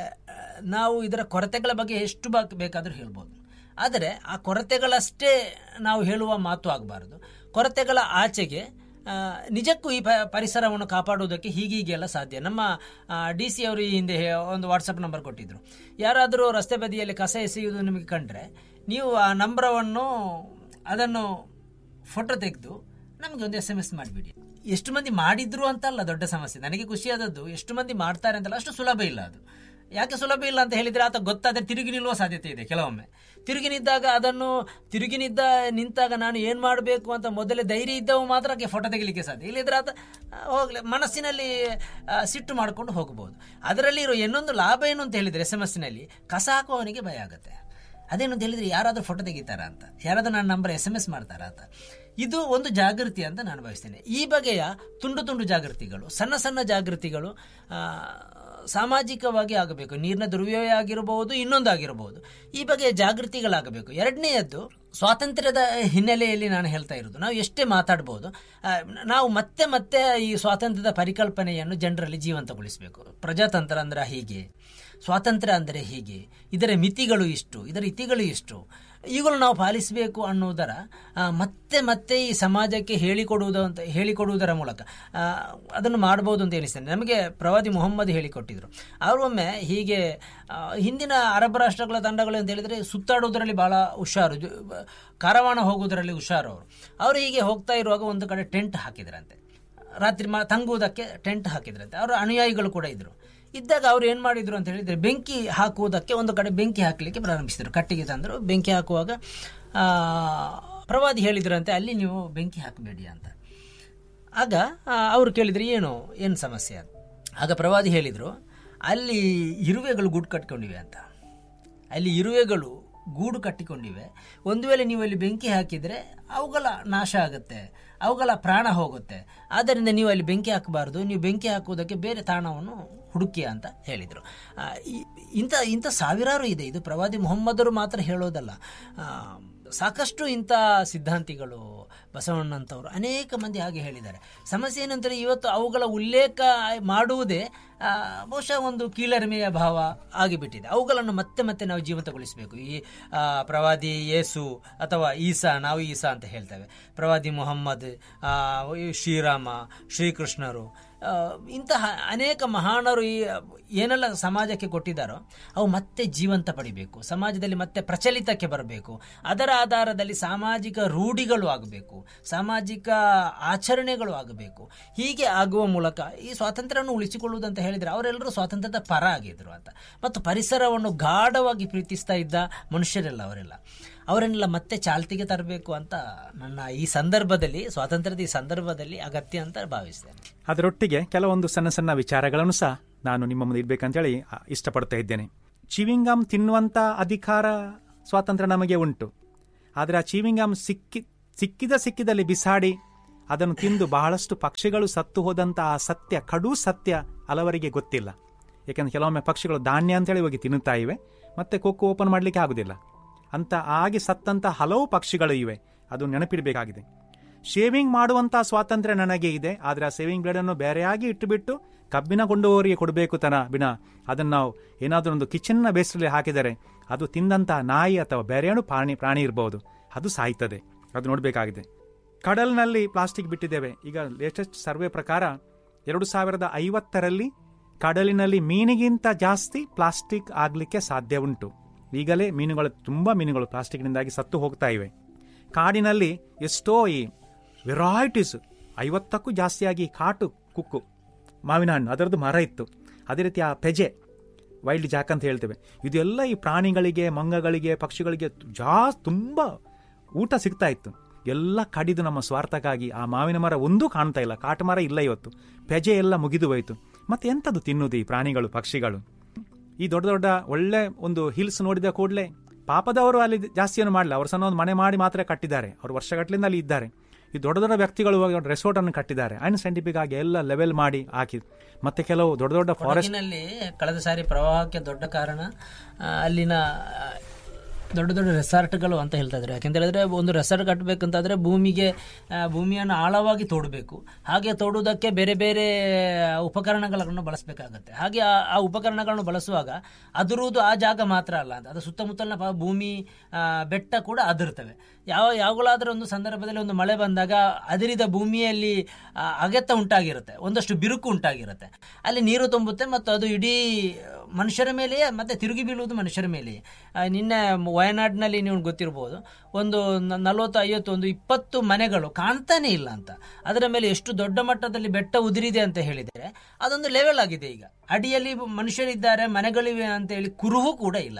ನಾವು ಇದರ ಕೊರತೆಗಳ ಬಗ್ಗೆ ಎಷ್ಟು ಬೇಕಾದರೂ ಹೇಳ್ಬೋದು, ಆದರೆ ಆ ಕೊರತೆಗಳಷ್ಟೇ ನಾವು ಹೇಳುವ ಮಾತು ಆಗಬಾರದು. ಕೊರತೆಗಳ ಆಚೆಗೆ ನಿಜಕ್ಕೂ ಈ ಪರಿಸರವನ್ನು ಕಾಪಾಡುವುದಕ್ಕೆ ಹೀಗೀಗೆಲ್ಲ ಸಾಧ್ಯ. ನಮ್ಮ ಡಿ ಸಿ ಅವರು ಈ ಹಿಂದೆ ಒಂದು ವಾಟ್ಸಪ್ ನಂಬರ್ ಕೊಟ್ಟಿದ್ದರು. ಯಾರಾದರೂ ರಸ್ತೆ ಬದಿಯಲ್ಲಿ ಕಸ ಎಸೆಯುವುದು ನಿಮಗೆ ಕಂಡ್ರೆ ನೀವು ಆ ನಂಬರವನ್ನು ಅದನ್ನು ಫೋಟೋ ತೆಗೆದು ನಮಗೆ ಒಂದು ಎಸ್ ಎಮ್ ಎಸ್ ಮಾಡಿಬಿಡಿ. ಎಷ್ಟು ಮಂದಿ ಮಾಡಿದ್ರು ಅಂತಲ್ಲ ದೊಡ್ಡ ಸಮಸ್ಯೆ, ನನಗೆ ಖುಷಿಯಾದದ್ದು ಎಷ್ಟು ಮಂದಿ ಮಾಡ್ತಾರೆ ಅಂತಲ್ಲ, ಅಷ್ಟು ಸುಲಭ ಇಲ್ಲ ಅದು. ಯಾಕೆ ಸುಲಭ ಇಲ್ಲ ಅಂತ ಹೇಳಿದರೆ, ಆತ ಗೊತ್ತಾದರೆ ತಿರುಗಿ ನಿಲ್ಲುವ ಸಾಧ್ಯತೆ ಇದೆ. ಕೆಲವೊಮ್ಮೆ ತಿರುಗಿ ನಿಂತಾಗ ಅದನ್ನು ತಿರುಗಿ ನಿದ್ದ ನಿಂತಾಗ ನಾನು ಏನು ಮಾಡಬೇಕು ಅಂತ ಮೊದಲೇ ಧೈರ್ಯ ಇದ್ದವು ಮಾತ್ರ ಫೋಟೋ ತೆಗಿಲಿಕ್ಕೆ ಸಾಧ್ಯ. ಇಲ್ಲಿದ್ರೆ ಆತ ಹೋಗ್ಲಿ ಮನಸ್ಸಿನಲ್ಲಿ ಸಿಟ್ಟು ಮಾಡಿಕೊಂಡು ಹೋಗ್ಬೋದು. ಅದರಲ್ಲಿ ಇರೋ ಇನ್ನೊಂದು ಲಾಭ ಏನು ಅಂತ ಹೇಳಿದರೆ, ಎಸ್ ಎಮ್ ಎಸ್ನಲ್ಲಿ ಕಸ ಹಾಕುವವನಿಗೆ ಭಯ ಆಗುತ್ತೆ. ಅದೇನು ಅಂತ ಹೇಳಿದರೆ, ಯಾರಾದರೂ ಫೋಟೋ ತೆಗಿತಾರಾ ಅಂತ, ಯಾರಾದರೂ ನನ್ನ ನಂಬರ್ ಎಸ್ ಎಮ್ ಎಸ್ ಮಾಡ್ತಾರಾ ಅಂತ. ಇದು ಒಂದು ಜಾಗೃತಿ ಅಂತ ನಾನು ಭಾವಿಸ್ತೇನೆ. ಈ ಬಗೆಯ ತುಂಡು ತುಂಡು ಜಾಗೃತಿಗಳು, ಸಣ್ಣ ಸಣ್ಣ ಜಾಗೃತಿಗಳು ಸಾಮಾಜಿಕವಾಗಿ ಆಗಬೇಕು. ನೀರಿನ ದುರ್ವ್ಯಯ ಆಗಿರಬಹುದು, ಇನ್ನೊಂದಾಗಿರಬಹುದು, ಈ ಬಗೆಯ ಜಾಗೃತಿಗಳಾಗಬೇಕು. ಎರಡನೆಯದ್ದು, ಸ್ವಾತಂತ್ರ್ಯದ ಹಿನ್ನೆಲೆಯಲ್ಲಿ ನಾನು ಹೇಳ್ತಾ ಇರೋದು, ನಾವು ಎಷ್ಟೇ ಮಾತಾಡ್ಬೋದು, ನಾವು ಮತ್ತೆ ಮತ್ತೆ ಈ ಸ್ವಾತಂತ್ರ್ಯದ ಪರಿಕಲ್ಪನೆಯನ್ನು ಜನರಲ್ಲಿ ಜೀವಂತಗೊಳಿಸಬೇಕು. ಪ್ರಜಾತಂತ್ರ ಅಂದರೆ ಹೀಗೆ, ಸ್ವಾತಂತ್ರ್ಯ ಅಂದರೆ ಹೀಗೆ, ಇದರ ಮಿತಿಗಳು ಇಷ್ಟು, ಇದರ ಇತಿಗಳು ಇಷ್ಟು, ಇವುಗಳು ನಾವು ಪಾಲಿಸಬೇಕು ಅನ್ನುವುದರ ಮತ್ತೆ ಮತ್ತೆ ಈ ಸಮಾಜಕ್ಕೆ ಹೇಳಿಕೊಡುವುದು ಅಂತ ಹೇಳಿಕೊಡುವುದರ ಮೂಲಕ ಅದನ್ನು ಮಾಡ್ಬೋದು ಅಂತ ಎನಿಸ್ತೇನೆ. ನಮಗೆ ಪ್ರವಾದಿ ಮೊಹಮ್ಮದ್ ಹೇಳಿಕೊಟ್ಟಿದ್ರು. ಅವರು ಒಮ್ಮೆ ಹೀಗೆ, ಹಿಂದಿನ ಅರಬ್ ರಾಷ್ಟ್ರಗಳ ತಂಡಗಳು ಅಂತ ಹೇಳಿದರೆ ಸುತ್ತಾಡುವುದರಲ್ಲಿ ಭಾಳ ಹುಷಾರು, ಕಾರವಾಣ ಹೋಗುವುದರಲ್ಲಿ ಹುಷಾರು. ಅವರು ಅವರು ಹೀಗೆ ಹೋಗ್ತಾ ಇರುವಾಗ ಒಂದು ಕಡೆ ಟೆಂಟ್ ಹಾಕಿದ್ರಂತೆ, ರಾತ್ರಿ ಮಾ ತಂಗುವುದಕ್ಕೆ ಟೆಂಟ್ ಹಾಕಿದ್ರಂತೆ. ಅವರ ಅನುಯಾಯಿಗಳು ಕೂಡ ಇದ್ದರು. ಇದ್ದಾಗ ಅವ್ರು ಏನು ಮಾಡಿದ್ರು ಅಂತ ಹೇಳಿದರೆ, ಬೆಂಕಿ ಹಾಕುವುದಕ್ಕೆ ಒಂದು ಕಡೆ ಬೆಂಕಿ ಹಾಕಲಿಕ್ಕೆ ಪ್ರಾರಂಭಿಸಿದರು. ಕಟ್ಟಿಗೆ ತಂದರು. ಬೆಂಕಿ ಹಾಕುವಾಗ ಪ್ರವಾದಿ ಹೇಳಿದ್ರಂತೆ, ಅಲ್ಲಿ ನೀವು ಬೆಂಕಿ ಹಾಕಬೇಡಿ ಅಂತ. ಆಗ ಅವರು ಕೇಳಿದ್ರು, ಏನು ಏನು ಸಮಸ್ಯೆ ಅಂತ. ಆಗ ಪ್ರವಾದಿ ಹೇಳಿದರು, ಅಲ್ಲಿ ಇರುವೆಗಳು ಗೂಡು ಕಟ್ಕೊಂಡಿವೆ ಅಂತ. ಅಲ್ಲಿ ಇರುವೆಗಳು ಗೂಡು ಕಟ್ಟಿಕೊಂಡಿವೆ, ಒಂದು ವೇಳೆ ನೀವು ಅಲ್ಲಿ ಬೆಂಕಿ ಹಾಕಿದರೆ ಅವುಗಳ ನಾಶ ಆಗುತ್ತೆ, ಅವುಗಳ ಪ್ರಾಣ ಹೋಗುತ್ತೆ. ಆದ್ದರಿಂದ ನೀವು ಅಲ್ಲಿ ಬೆಂಕಿ ಹಾಕಬಾರ್ದು, ನೀವು ಬೆಂಕಿ ಹಾಕುವುದಕ್ಕೆ ಬೇರೆ ತಾಣವನ್ನು ಹುಡುಕಿ ಅಂತ ಹೇಳಿದರು. ಇಂಥ ಇಂಥ ಸಾವಿರಾರು ಇದೆ. ಇದು ಪ್ರವಾದಿ ಮೊಹಮ್ಮದರು ಮಾತ್ರ ಹೇಳೋದಲ್ಲ, ಸಾಕಷ್ಟು ಇಂಥ ಸಿದ್ಧಾಂತಿಗಳು, ಬಸವಣ್ಣಂಥವರು ಅನೇಕ ಮಂದಿ ಹಾಗೆ ಹೇಳಿದ್ದಾರೆ. ಸಮಸ್ಯೆ ಏನಂದರೆ, ಇವತ್ತು ಅವುಗಳ ಉಲ್ಲೇಖ ಮಾಡುವುದೇ ಬಹುಶಃ ಒಂದು ಕೀಳರಿಮೆಯ ಭಾವ ಆಗಿಬಿಟ್ಟಿದೆ. ಅವುಗಳನ್ನು ಮತ್ತೆ ಮತ್ತೆ ನಾವು ಜೀವಂತಗೊಳಿಸಬೇಕು. ಈ ಪ್ರವಾದಿ ಯೇಸು ಅಥವಾ ಈಸಾ, ನಾವು ಈಸಾ ಅಂತ ಹೇಳ್ತೇವೆ, ಪ್ರವಾದಿ ಮೊಹಮ್ಮದ್, ಶ್ರೀರಾಮ, ಶ್ರೀಕೃಷ್ಣರು, ಇಂತಹ ಅನೇಕ ಮಹಾನರು ಏನೆಲ್ಲ ಸಮಾಜಕ್ಕೆ ಕೊಟ್ಟಿದ್ದಾರೋ ಅವು ಮತ್ತೆ ಜೀವಂತ ಪಡಿಬೇಕು, ಸಮಾಜದಲ್ಲಿ ಮತ್ತೆ ಪ್ರಚಲಿತಕ್ಕೆ ಬರಬೇಕು. ಅದರ ಆಧಾರದಲ್ಲಿ ಸಾಮಾಜಿಕ ರೂಢಿಗಳು ಆಗಬೇಕು, ಸಾಮಾಜಿಕ ಆಚರಣೆಗಳು ಆಗಬೇಕು. ಹೀಗೆ ಆಗುವ ಮೂಲಕ ಈ ಸ್ವಾತಂತ್ರ್ಯವನ್ನು ಉಳಿಸಿಕೊಳ್ಳುವುದಂತ ಹೇಳಿದರೆ ಅವರೆಲ್ಲರೂ ಸ್ವಾತಂತ್ರ್ಯದ ಪರ ಆಗಿದ್ರು ಅಂತ. ಮತ್ತು ಪರಿಸರವನ್ನು ಗಾಢವಾಗಿ ಪ್ರೀತಿಸ್ತಾ ಇದ್ದ ಮನುಷ್ಯರೆಲ್ಲ ಅವರೆಲ್ಲ ಅವರನ್ನೆಲ್ಲ ಮತ್ತೆ ಚಾಲ್ತಿಗೆ ತರಬೇಕು ಅಂತ ನನ್ನ ಈ ಸಂದರ್ಭದಲ್ಲಿ, ಸ್ವಾತಂತ್ರ್ಯದ ಈ ಸಂದರ್ಭದಲ್ಲಿ ಅಗತ್ಯ ಅಂತ ಭಾವಿಸ್ತೇನೆ. ಅದರೊಟ್ಟಿಗೆ ಕೆಲವೊಂದು ಸಣ್ಣ ಸಣ್ಣ ವಿಚಾರಗಳನ್ನು ಸಹ ನಾನು ನಿಮ್ಮ ಮುಂದೆ ಇಡಬೇಕಂತೇಳಿ ಇಷ್ಟಪಡ್ತಾ ಇದ್ದೇನೆ. ಚಿವಿಂಗಮ್ ತಿನ್ನುವಂಥ ಅಧಿಕಾರ ಸ್ವಾತಂತ್ರ್ಯ ನಮಗೆ ಉಂಟು. ಆದರೆ ಆ ಚಿವಿಂಗಮ್ ಸಿಕ್ಕಿ ಸಿಕ್ಕಿದ ಸಿಕ್ಕಿದಲ್ಲಿ ಬಿಸಾಡಿ ಅದನ್ನು ತಿಂದು ಬಹಳಷ್ಟು ಪಕ್ಷಿಗಳು ಸತ್ತು ಹೋದಂಥ ಆ ಸತ್ಯ, ಕಡು ಸತ್ಯ ಹಲವರಿಗೆ ಗೊತ್ತಿಲ್ಲ. ಏಕೆಂದರೆ ಕೆಲವೊಮ್ಮೆ ಪಕ್ಷಿಗಳು ಧಾನ್ಯ ಅಂತೇಳಿ ಹೋಗಿ ತಿನ್ನುತ್ತಾ ಇವೆ, ಮತ್ತೆ ಕೊಕ್ಕು ಓಪನ್ ಮಾಡಲಿಕ್ಕೆ ಆಗುದಿಲ್ಲ ಅಂತ ಆಗಿ ಸತ್ತಂಥ ಹಲವು ಪಕ್ಷಿಗಳು ಇವೆ. ಅದು ನೆನಪಿಡಬೇಕಾಗಿದೆ. ಶೇವಿಂಗ್ ಮಾಡುವಂಥ ಸ್ವಾತಂತ್ರ್ಯ ನನಗೆ ಇದೆ, ಆದರೆ ಆ ಶೇವಿಂಗ್ ಬ್ಲೇಡನ್ನು ಬೇರೆಯಾಗಿ ಇಟ್ಟುಬಿಟ್ಟು ಕಬ್ಬಿನ ಕೊಂಡವರಿಗೆ ಕೊಡಬೇಕು ತನ ಬಿನ ಅದನ್ನು ನಾವು ಏನಾದರೂ ಒಂದು ಕಿಚನ್ನ ಬೇಸರಲ್ಲಿ ಹಾಕಿದರೆ ಅದು ತಿಂದಂಥ ನಾಯಿ ಅಥವಾ ಬೇರೆಯೂ ಪ್ರಾಣಿ ಪ್ರಾಣಿ ಇರಬಹುದು, ಅದು ಸಾಯ್ತದೆ. ಅದು ನೋಡಬೇಕಾಗಿದೆ. ಕಡಲ್ನಲ್ಲಿ ಪ್ಲಾಸ್ಟಿಕ್ ಬಿಟ್ಟಿದ್ದೇವೆ. ಈಗ ಲೇಟೆಸ್ಟ್ ಸರ್ವೆ ಪ್ರಕಾರ ಎರಡು ಸಾವಿರದ ಐವತ್ತರಲ್ಲಿ ಕಡಲಿನಲ್ಲಿ ಮೀನಿಗಿಂತ ಜಾಸ್ತಿ ಪ್ಲಾಸ್ಟಿಕ್ ಆಗಲಿಕ್ಕೆ ಸಾಧ್ಯ ಉಂಟು. ಈಗಲೇ ಮೀನುಗಳು ತುಂಬ ಮೀನುಗಳು ಪ್ಲಾಸ್ಟಿಕ್ನಿಂದಾಗಿ ಸತ್ತು ಹೋಗ್ತಾ ಇವೆ. ಕಾಡಿನಲ್ಲಿ ಎಷ್ಟೋ ಈ ವೆರೈಟೀಸ್ ಐವತ್ತಕ್ಕೂ ಜಾಸ್ತಿಯಾಗಿ ಕಾಟು ಕುಕ್ಕು ಮಾವಿನ ಹಣ್ಣು ಅದರದ್ದು ಮರ ಇತ್ತು. ಅದೇ ರೀತಿ ಆ ಪೆಜೆ, ವೈಲ್ಡ್ ಜಾಕ್ ಅಂತ ಹೇಳ್ತೇವೆ, ಇದೆಲ್ಲ ಈ ಪ್ರಾಣಿಗಳಿಗೆ, ಮಂಗಗಳಿಗೆ, ಪಕ್ಷಿಗಳಿಗೆ ಜಾಸ್ತಿ ತುಂಬ ಊಟ ಸಿಗ್ತಾ ಇತ್ತು. ಎಲ್ಲ ಕಡಿದು ನಮ್ಮ ಸ್ವಾರ್ಥಕ್ಕಾಗಿ ಆ ಮಾವಿನ ಮರ ಒಂದೂ ಕಾಣ್ತಾ ಇಲ್ಲ, ಕಾಟು ಮರ ಇಲ್ಲ ಇವತ್ತು, ಪೆಜೆ ಎಲ್ಲ ಮುಗಿದು ಹೋಯಿತು. ಮತ್ತೆ ಎಂಥದ್ದು ತಿನ್ನುವುದು ಈ ಪ್ರಾಣಿಗಳು, ಪಕ್ಷಿಗಳು? ಈ ದೊಡ್ಡ ದೊಡ್ಡ ಒಳ್ಳೆ ಒಂದು ಹಿಲ್ಸ್ ನೋಡಿದ ಕೂಡಲೇ ಪಾಪದವರು ಅಲ್ಲಿ ಜಾಸ್ತಿಯನ್ನು ಮಾಡಲ್ಲ, ಅವರು ಸಣ್ಣ ಒಂದು ಮನೆ ಮಾಡಿ ಮಾತ್ರ ಕಟ್ಟಿದ್ದಾರೆ, ಅವರು ವರ್ಷಗಟ್ಟಲಿಂದ ಅಲ್ಲಿ ಇದ್ದಾರೆ. ಈ ದೊಡ್ಡ ದೊಡ್ಡ ವ್ಯಕ್ತಿಗಳು ರೆಸಾರ್ಟ್ ಅನ್ನು ಕಟ್ಟಿದ್ದಾರೆ, ಅಂಡ್ ಸೈಂಟಿಫಿಕ್ ಆಗಿ ಎಲ್ಲ ಲೆವೆಲ್ ಮಾಡಿ ಹಾಕಿ. ಮತ್ತೆ ಕೆಲವು ದೊಡ್ಡ ದೊಡ್ಡ ಫಾರೆಸ್ಟ್ ನಲ್ಲಿ ಕಳೆದ ಸಾರಿ ಪ್ರವಾಹಕ್ಕೆ ದೊಡ್ಡ ಕಾರಣ ಅಲ್ಲಿನ ದೊಡ್ಡ ದೊಡ್ಡ ರೆಸಾರ್ಟ್ಗಳು ಅಂತ ಹೇಳ್ತಾ ಇದ್ದಾರೆ. ಯಾಕೆಂತ ಹೇಳಿದ್ರೆ ಒಂದು ರೆಸಾರ್ಟ್ ಕಟ್ಟಬೇಕಂತಾದ್ರೆ ಭೂಮಿಗೆ ಭೂಮಿಯನ್ನು ಆಳವಾಗಿ ತೋಡಬೇಕು. ಹಾಗೆ ತೋಡುವುದಕ್ಕೆ ಬೇರೆ ಬೇರೆ ಉಪಕರಣಗಳನ್ನು ಬಳಸಬೇಕಾಗತ್ತೆ. ಹಾಗೆ ಆ ಉಪಕರಣಗಳನ್ನು ಬಳಸುವಾಗ ಅದರುವುದು ಆ ಜಾಗ ಮಾತ್ರ ಅಲ್ಲ ಅಂತ, ಅದು ಸುತ್ತಮುತ್ತಲಿನ ಭೂಮಿ ಬೆಟ್ಟ ಕೂಡ ಅದಿರ್ತವೆ. ಯಾವ ಯಾವಾಗಲಾದರೂ ಒಂದು ಸಂದರ್ಭದಲ್ಲಿ ಒಂದು ಮಳೆ ಬಂದಾಗ ಅದಿರಿದ ಭೂಮಿಯಲ್ಲಿ ಅಗೆತ ಉಂಟಾಗಿರುತ್ತೆ, ಒಂದಷ್ಟು ಬಿರುಕು ಉಂಟಾಗಿರುತ್ತೆ, ಅಲ್ಲಿ ನೀರು ತುಂಬುತ್ತೆ ಮತ್ತು ಅದು ಇಡೀ ಮನುಷ್ಯರ ಮೇಲೆಯೇ ಮತ್ತೆ ತಿರುಗಿ ಬೀಳುವುದು ಮನುಷ್ಯರ ಮೇಲೆಯೇ. ನಿನ್ನೆ ವಯನಾಡಿನಲ್ಲಿ ನೀವು ಗೊತ್ತಿರ್ಬೋದು, ಒಂದು ನಲವತ್ತು ಐವತ್ತು ಒಂದು ಇಪ್ಪತ್ತು ಮನೆಗಳು ಕಾಣ್ತಾನೆ ಇಲ್ಲ ಅಂತ. ಅದರ ಮೇಲೆ ಎಷ್ಟು ದೊಡ್ಡ ಮಟ್ಟದಲ್ಲಿ ಬೆಟ್ಟ ಉದುರಿದೆ ಅಂತ ಹೇಳಿದರೆ ಅದೊಂದು ಲೆವೆಲ್ ಆಗಿದೆ. ಈಗ ಅಡಿಯಲ್ಲಿ ಮನುಷ್ಯರಿದ್ದಾರೆ, ಮನೆಗಳಿವೆ ಅಂತ ಹೇಳಿ ಕುರುಹು ಕೂಡ ಇಲ್ಲ.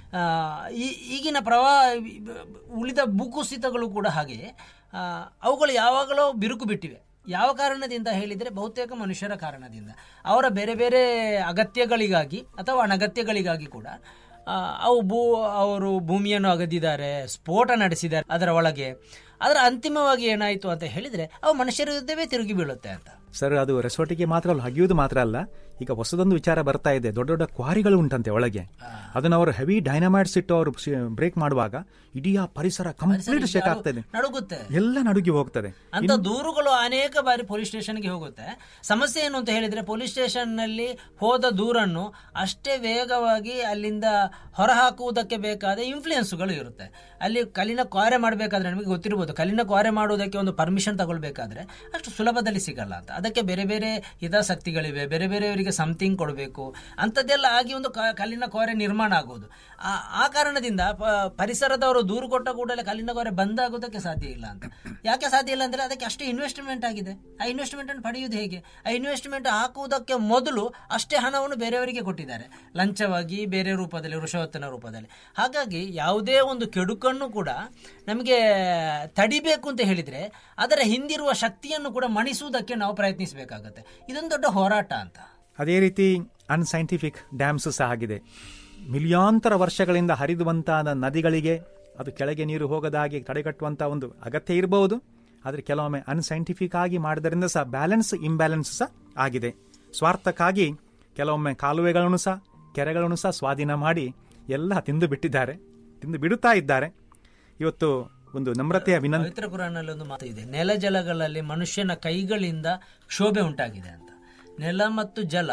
ಈ ಈಗಿನ ಪ್ರವಾಹ ಉಳಿದ ಭೂಕುಸಿತಗಳು ಕೂಡ ಹಾಗೆಯೇ ಅವುಗಳು ಯಾವಾಗಲೂ ಬಿರುಕು ಬಿಟ್ಟಿವೆ. ಯಾವ ಕಾರಣದಿಂದ ಹೇಳಿದರೆ ಬಹುತೇಕ ಮನುಷ್ಯರ ಕಾರಣದಿಂದ, ಅವರ ಬೇರೆ ಬೇರೆ ಅಗತ್ಯಗಳಿಗಾಗಿ ಅಥವಾ ಅನಗತ್ಯಗಳಿಗಾಗಿ ಕೂಡ ಅವು ಭೂ ಅವರು ಭೂಮಿಯನ್ನು ಅಗದಿದ್ದಾರೆ, ಸ್ಫೋಟ ನಡೆಸಿದ್ದಾರೆ ಅದರ ಒಳಗೆ. ಅದರ ಅಂತಿಮವಾಗಿ ಏನಾಯಿತು ಅಂತ ಹೇಳಿದರೆ ಅವು ಮನುಷ್ಯರ ವಿರುದ್ಧವೇ ತಿರುಗಿ ಬೀಳುತ್ತೆ ಅಂತ. ಸರ್, ಅದು ರೆಸಾರ್ಟಿಗೆ ಮಾತ್ರ ಅಲ್ಲ, ಹಗಿಯುವುದು ಮಾತ್ರ ಅಲ್ಲ, ಈಗ ಹೊಸದೊಂದು ವಿಚಾರ ಬರ್ತಾ ಇದೆ. ದೊಡ್ಡ ದೊಡ್ಡ ಕ್ವಾರಿಗಳು ಉಂಟಂತೆ ಒಳಗೆ, ಅದನ್ನು ಅವರು ಹೆವಿ ಡೈನಮೈಟ್ಸ್ ಇಟ್ಟು ಅವರು ಬ್ರೇಕ್ ಮಾಡುವಾಗ ಇಡೀ ಆ ಪರಿಸರ ಕಂಪ್ಲೀಟ್ ಶೇಕ್ ಆಗ್ತದೆ, ನಡುಗುತ್ತೆ, ಎಲ್ಲ ನಡುಗಿ ಹೋಗ್ತದೆ ಅಂತ ದೂರುಗಳು ಅನೇಕ ಬಾರಿ ಪೊಲೀಸ್ ಸ್ಟೇಷನ್ಗೆ ಹೋಗುತ್ತೆ. ಸಮಸ್ಯೆ ಏನು ಅಂತ ಹೇಳಿದ್ರೆ ಪೊಲೀಸ್ ಸ್ಟೇಷನ್ ನಲ್ಲಿ ಹೋದ ದೂರನ್ನು ಅಷ್ಟೇ ವೇಗವಾಗಿ ಅಲ್ಲಿಂದ ಹೊರಹಾಕುವುದಕ್ಕೆ ಬೇಕಾದ ಇನ್ಫ್ಲೂಯೆನ್ಸ್ಗಳು ಇರುತ್ತೆ. ಅಲ್ಲಿ ಕಲ್ಲಿನ ಕ್ವಾರೆ ಮಾಡಬೇಕಾದ್ರೆ ನಮಗೆ ಗೊತ್ತಿರಬಹುದು, ಕಲ್ಲಿನ ಕ್ವಾರೆ ಮಾಡುವುದಕ್ಕೆ ಒಂದು ಪರ್ಮಿಷನ್ ತಗೊಳ್ಬೇಕಾದ್ರೆ ಅಷ್ಟು ಸುಲಭದಲ್ಲಿ ಸಿಗಲ್ಲ ಅಂತ. ಅದಕ್ಕೆ ಬೇರೆ ಬೇರೆ ಹಿತಾಸಕ್ತಿಗಳಿವೆ, ಬೇರೆ ಬೇರೆಯವರಿಗೆ ಸಮಥಿಂಗ್ ಕೊಡಬೇಕು, ಅಂಥದ್ದೆಲ್ಲ ಆಗಿ ಒಂದು ಕಲ್ಲಿನ ಕ್ವಾರೆ ನಿರ್ಮಾಣ ಆಗುವುದು. ಆ ಕಾರಣದಿಂದ ಪರಿಸರದವರು ದೂರು ಕೊಟ್ಟ ಕೂಡಲೇ ಕಲ್ಲಿನ ಕ್ವಾರೆ ಬಂದಾಗೋದಕ್ಕೆ ಸಾಧ್ಯ ಇಲ್ಲ ಅಂತ. ಯಾಕೆ ಸಾಧ್ಯ ಇಲ್ಲ ಅಂದರೆ ಅದಕ್ಕೆ ಅಷ್ಟೇ ಇನ್ವೆಸ್ಟ್ಮೆಂಟ್ ಆಗಿದೆ. ಆ ಇನ್ವೆಸ್ಟ್ಮೆಂಟ್ ಅನ್ನು ಪಡೆಯುವುದು ಹೇಗೆ? ಆ ಇನ್ವೆಸ್ಟ್ಮೆಂಟ್ ಹಾಕುವುದಕ್ಕೆ ಮೊದಲು ಅಷ್ಟೇ ಹಣವನ್ನು ಬೇರೆಯವರಿಗೆ ಕೊಟ್ಟಿದ್ದಾರೆ, ಲಂಚವಾಗಿ, ಬೇರೆ ರೂಪದಲ್ಲಿ, ಋಷವತ್ತನ ರೂಪದಲ್ಲಿ. ಹಾಗಾಗಿ ಯಾವುದೇ ಒಂದು ಕೆಡುಕನ್ನು ಕೂಡ ನಮಗೆ ತಡಿಬೇಕು ಅಂತ ಹೇಳಿದ್ರೆ ಅದರ ಹಿಂದಿರುವ ಶಕ್ತಿಯನ್ನು ಕೂಡ ಮಣಿಸುವುದಕ್ಕೆ ನಾವು ಪ್ರಯತ್ನಿಸಬೇಕಾಗತ್ತೆ. ಇದೊಂದು ದೊಡ್ಡ ಹೋರಾಟ ಅಂತ. ಅದೇ ರೀತಿ ಅನ್ಸೈಂಟಿಫಿಕ್ ಡ್ಯಾಮ್ಸ್ ಸಹ ಆಗಿದೆ. ಮಿಲಿಯಾಂತರ ವರ್ಷಗಳಿಂದ ಹರಿದು ಬಂತಾದ ನದಿಗಳಿಗೆ ಅದು ಕೆಳಗೆ ನೀರು ಹೋಗದಾಗಿ ತಡೆಗಟ್ಟುವಂಥ ಒಂದು ಅಗತ್ಯ ಇರಬಹುದು. ಆದರೆ ಕೆಲವೊಮ್ಮೆ ಅನ್ಸೈಂಟಿಫಿಕ್ ಆಗಿ ಮಾಡಿದ್ರಿಂದ ಸಹ ಬ್ಯಾಲೆನ್ಸ್ ಇಂಬ್ಯಾಲೆನ್ಸ್ ಸಹ ಆಗಿದೆ. ಸ್ವಾರ್ಥಕ್ಕಾಗಿ ಕೆಲವೊಮ್ಮೆ ಕಾಲುವೆಗಳನ್ನು ಸಹ ಕೆರೆಗಳನ್ನು ಸಹ ಸ್ವಾಧೀನ ಮಾಡಿ ಎಲ್ಲ ತಿಂದು ಬಿಟ್ಟಿದ್ದಾರೆ, ತಿಂದು ಬಿಡುತ್ತಾ ಇದ್ದಾರೆ. ಇವತ್ತು ಒಂದು ನಮ್ರತೆಯ ವಿನಂತಿ. ಪವಿತ್ರ ಕುರಾನ್ನಲ್ಲಿ ಒಂದು ಮಾತು ಇದೆ, ನೆಲ ಜಲಗಳಲ್ಲಿ ಮನುಷ್ಯನ ಕೈಗಳಿಂದ ಕ್ಷೋಭೆ ಉಂಟಾಗಿದೆ ಅಂತ. ನೆಲ ಮತ್ತು ಜಲ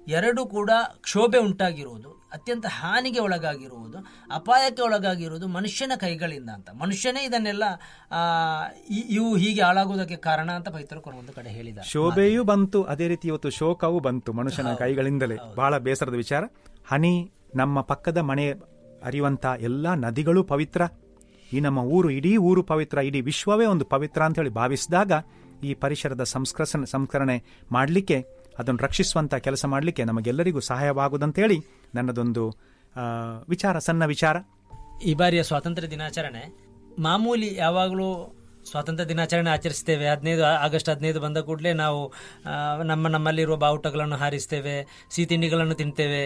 ಎರಡು ಕೂಡ ಕ್ಷೋಭೆ ಉಂಟಾಗಿರುವುದು, ಅತ್ಯಂತ ಹಾನಿಗೆ ಒಳಗಾಗಿರುವುದು, ಅಪಾಯಕ್ಕೆ ಒಳಗಾಗಿರುವುದು ಮನುಷ್ಯನ ಕೈಗಳಿಂದ ಅಂತ. ಮನುಷ್ಯನೇ ಇದನ್ನೆಲ್ಲ ಆ, ಇವು ಹೀಗೆ ಹಾಳಾಗುವುದಕ್ಕೆ ಕಾರಣ ಅಂತ ಪವಿತ್ರ ಕುರಾನ್ ಒಂದು ಕಡೆ ಹೇಳಿದ. ಶೋಭೆಯೂ ಬಂತು, ಅದೇ ರೀತಿ ಇವತ್ತು ಶೋಕವೂ ಬಂತು ಮನುಷ್ಯನ ಕೈಗಳಿಂದಲೇ. ಬಹಳ ಬೇಸರದ ವಿಚಾರ. ಹನಿ ನಮ್ಮ ಪಕ್ಕದ ಮನೆ ಹರಿಯುವಂತ ಎಲ್ಲಾ ನದಿಗಳು ಪವಿತ್ರ, ಈ ನಮ್ಮ ಊರು, ಇಡೀ ಊರು ಪವಿತ್ರ, ಇಡೀ ವಿಶ್ವವೇ ಒಂದು ಪವಿತ್ರ ಅಂತ ಹೇಳಿ ಭಾವಿಸಿದಾಗ ಈ ಪರಿಸರದ ಸಂಸ್ಕರಣ ಸಂಸ್ಕರಣೆ ಮಾಡಲಿಕ್ಕೆ, ಅದನ್ನು ರಕ್ಷಿಸುವಂತ ಕೆಲಸ ಮಾಡಲಿಕ್ಕೆ ನಮಗೆಲ್ಲರಿಗೂ ಸಹಾಯವಾಗುವುದಂತೇಳಿ ನನ್ನದೊಂದು ವಿಚಾರ, ಸಣ್ಣ ವಿಚಾರ. ಈ ಬಾರಿಯ ಸ್ವಾತಂತ್ರ್ಯ ದಿನಾಚರಣೆ ಮಾಮೂಲಿ ಯಾವಾಗಲೂ ಸ್ವಾತಂತ್ರ್ಯ ದಿನಾಚರಣೆ ಆಚರಿಸ್ತೇವೆ. ಹದಿನೈದು ಆಗಸ್ಟ್ ಹದಿನೈದು ಬಂದ ಕೂಡಲೇ ನಾವು ನಮ್ಮ ನಮ್ಮಲ್ಲಿರುವ ಬಾವುಟಗಳನ್ನು ಹಾರಿಸ್ತೇವೆ, ಸಿಹಿ ತಿಂಡಿಗಳನ್ನು ತಿಂತೇವೆ,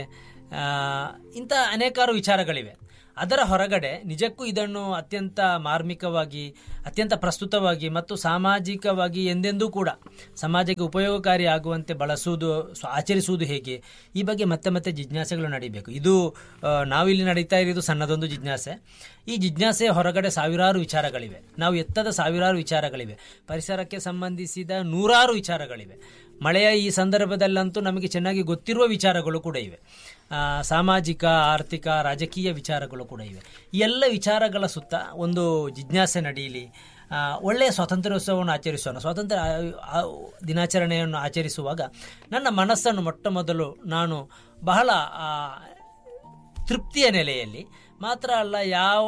ಇಂಥ ಅನೇಕಾರು ವಿಚಾರಗಳಿವೆ. ಅದರ ಹೊರಗಡೆ ನಿಜಕ್ಕೂ ಇದನ್ನು ಅತ್ಯಂತ ಮಾರ್ಮಿಕವಾಗಿ, ಅತ್ಯಂತ ಪ್ರಸ್ತುತವಾಗಿ ಮತ್ತು ಸಾಮಾಜಿಕವಾಗಿ ಎಂದೆಂದೂ ಕೂಡ ಸಮಾಜಕ್ಕೆ ಉಪಯೋಗಕಾರಿ ಆಗುವಂತೆ ಬಳಸುವುದು, ಆಚರಿಸುವುದು ಹೇಗೆ, ಈ ಬಗ್ಗೆ ಮತ್ತೆ ಮತ್ತೆ ಜಿಜ್ಞಾಸೆಗಳು ನಡೀಬೇಕು. ಇದು ನಾವಿಲ್ಲಿ ನಡೀತಾ ಇರೋದು ಸಣ್ಣದೊಂದು ಜಿಜ್ಞಾಸೆ. ಈ ಜಿಜ್ಞಾಸೆಯ ಹೊರಗಡೆ ಸಾವಿರಾರು ವಿಚಾರಗಳಿವೆ, ನಾವು ಎತ್ತದ ಸಾವಿರಾರು ವಿಚಾರಗಳಿವೆ, ಪರಿಸರಕ್ಕೆ ಸಂಬಂಧಿಸಿದ ನೂರಾರು ವಿಚಾರಗಳಿವೆ. ಮಳೆಯ ಈ ಸಂದರ್ಭದಲ್ಲಂತೂ ನಮಗೆ ಚೆನ್ನಾಗಿ ಗೊತ್ತಿರುವ ವಿಚಾರಗಳು ಕೂಡ ಇವೆ. ಸಾಮಾಜಿಕ, ಆರ್ಥಿಕ, ರಾಜಕೀಯ ವಿಚಾರಗಳು ಕೂಡ ಇವೆ. ಈ ಎಲ್ಲ ವಿಚಾರಗಳ ಸುತ್ತ ಒಂದು ಜಿಜ್ಞಾಸೆ ನಡೆಯಲಿ. ಒಳ್ಳೆಯ ಸ್ವಾತಂತ್ರ್ಯೋತ್ಸವವನ್ನು ಆಚರಿಸೋಣ. ಸ್ವಾತಂತ್ರ್ಯ ದಿನಾಚರಣೆಯನ್ನು ಆಚರಿಸುವಾಗ ನನ್ನ ಮನಸ್ಸನ್ನು ಮೊಟ್ಟ ಮೊದಲು ನಾನು ಬಹಳ ತೃಪ್ತಿಯ ನೆಲೆಯಲ್ಲಿ ಮಾತ್ರ ಅಲ್ಲ, ಯಾವ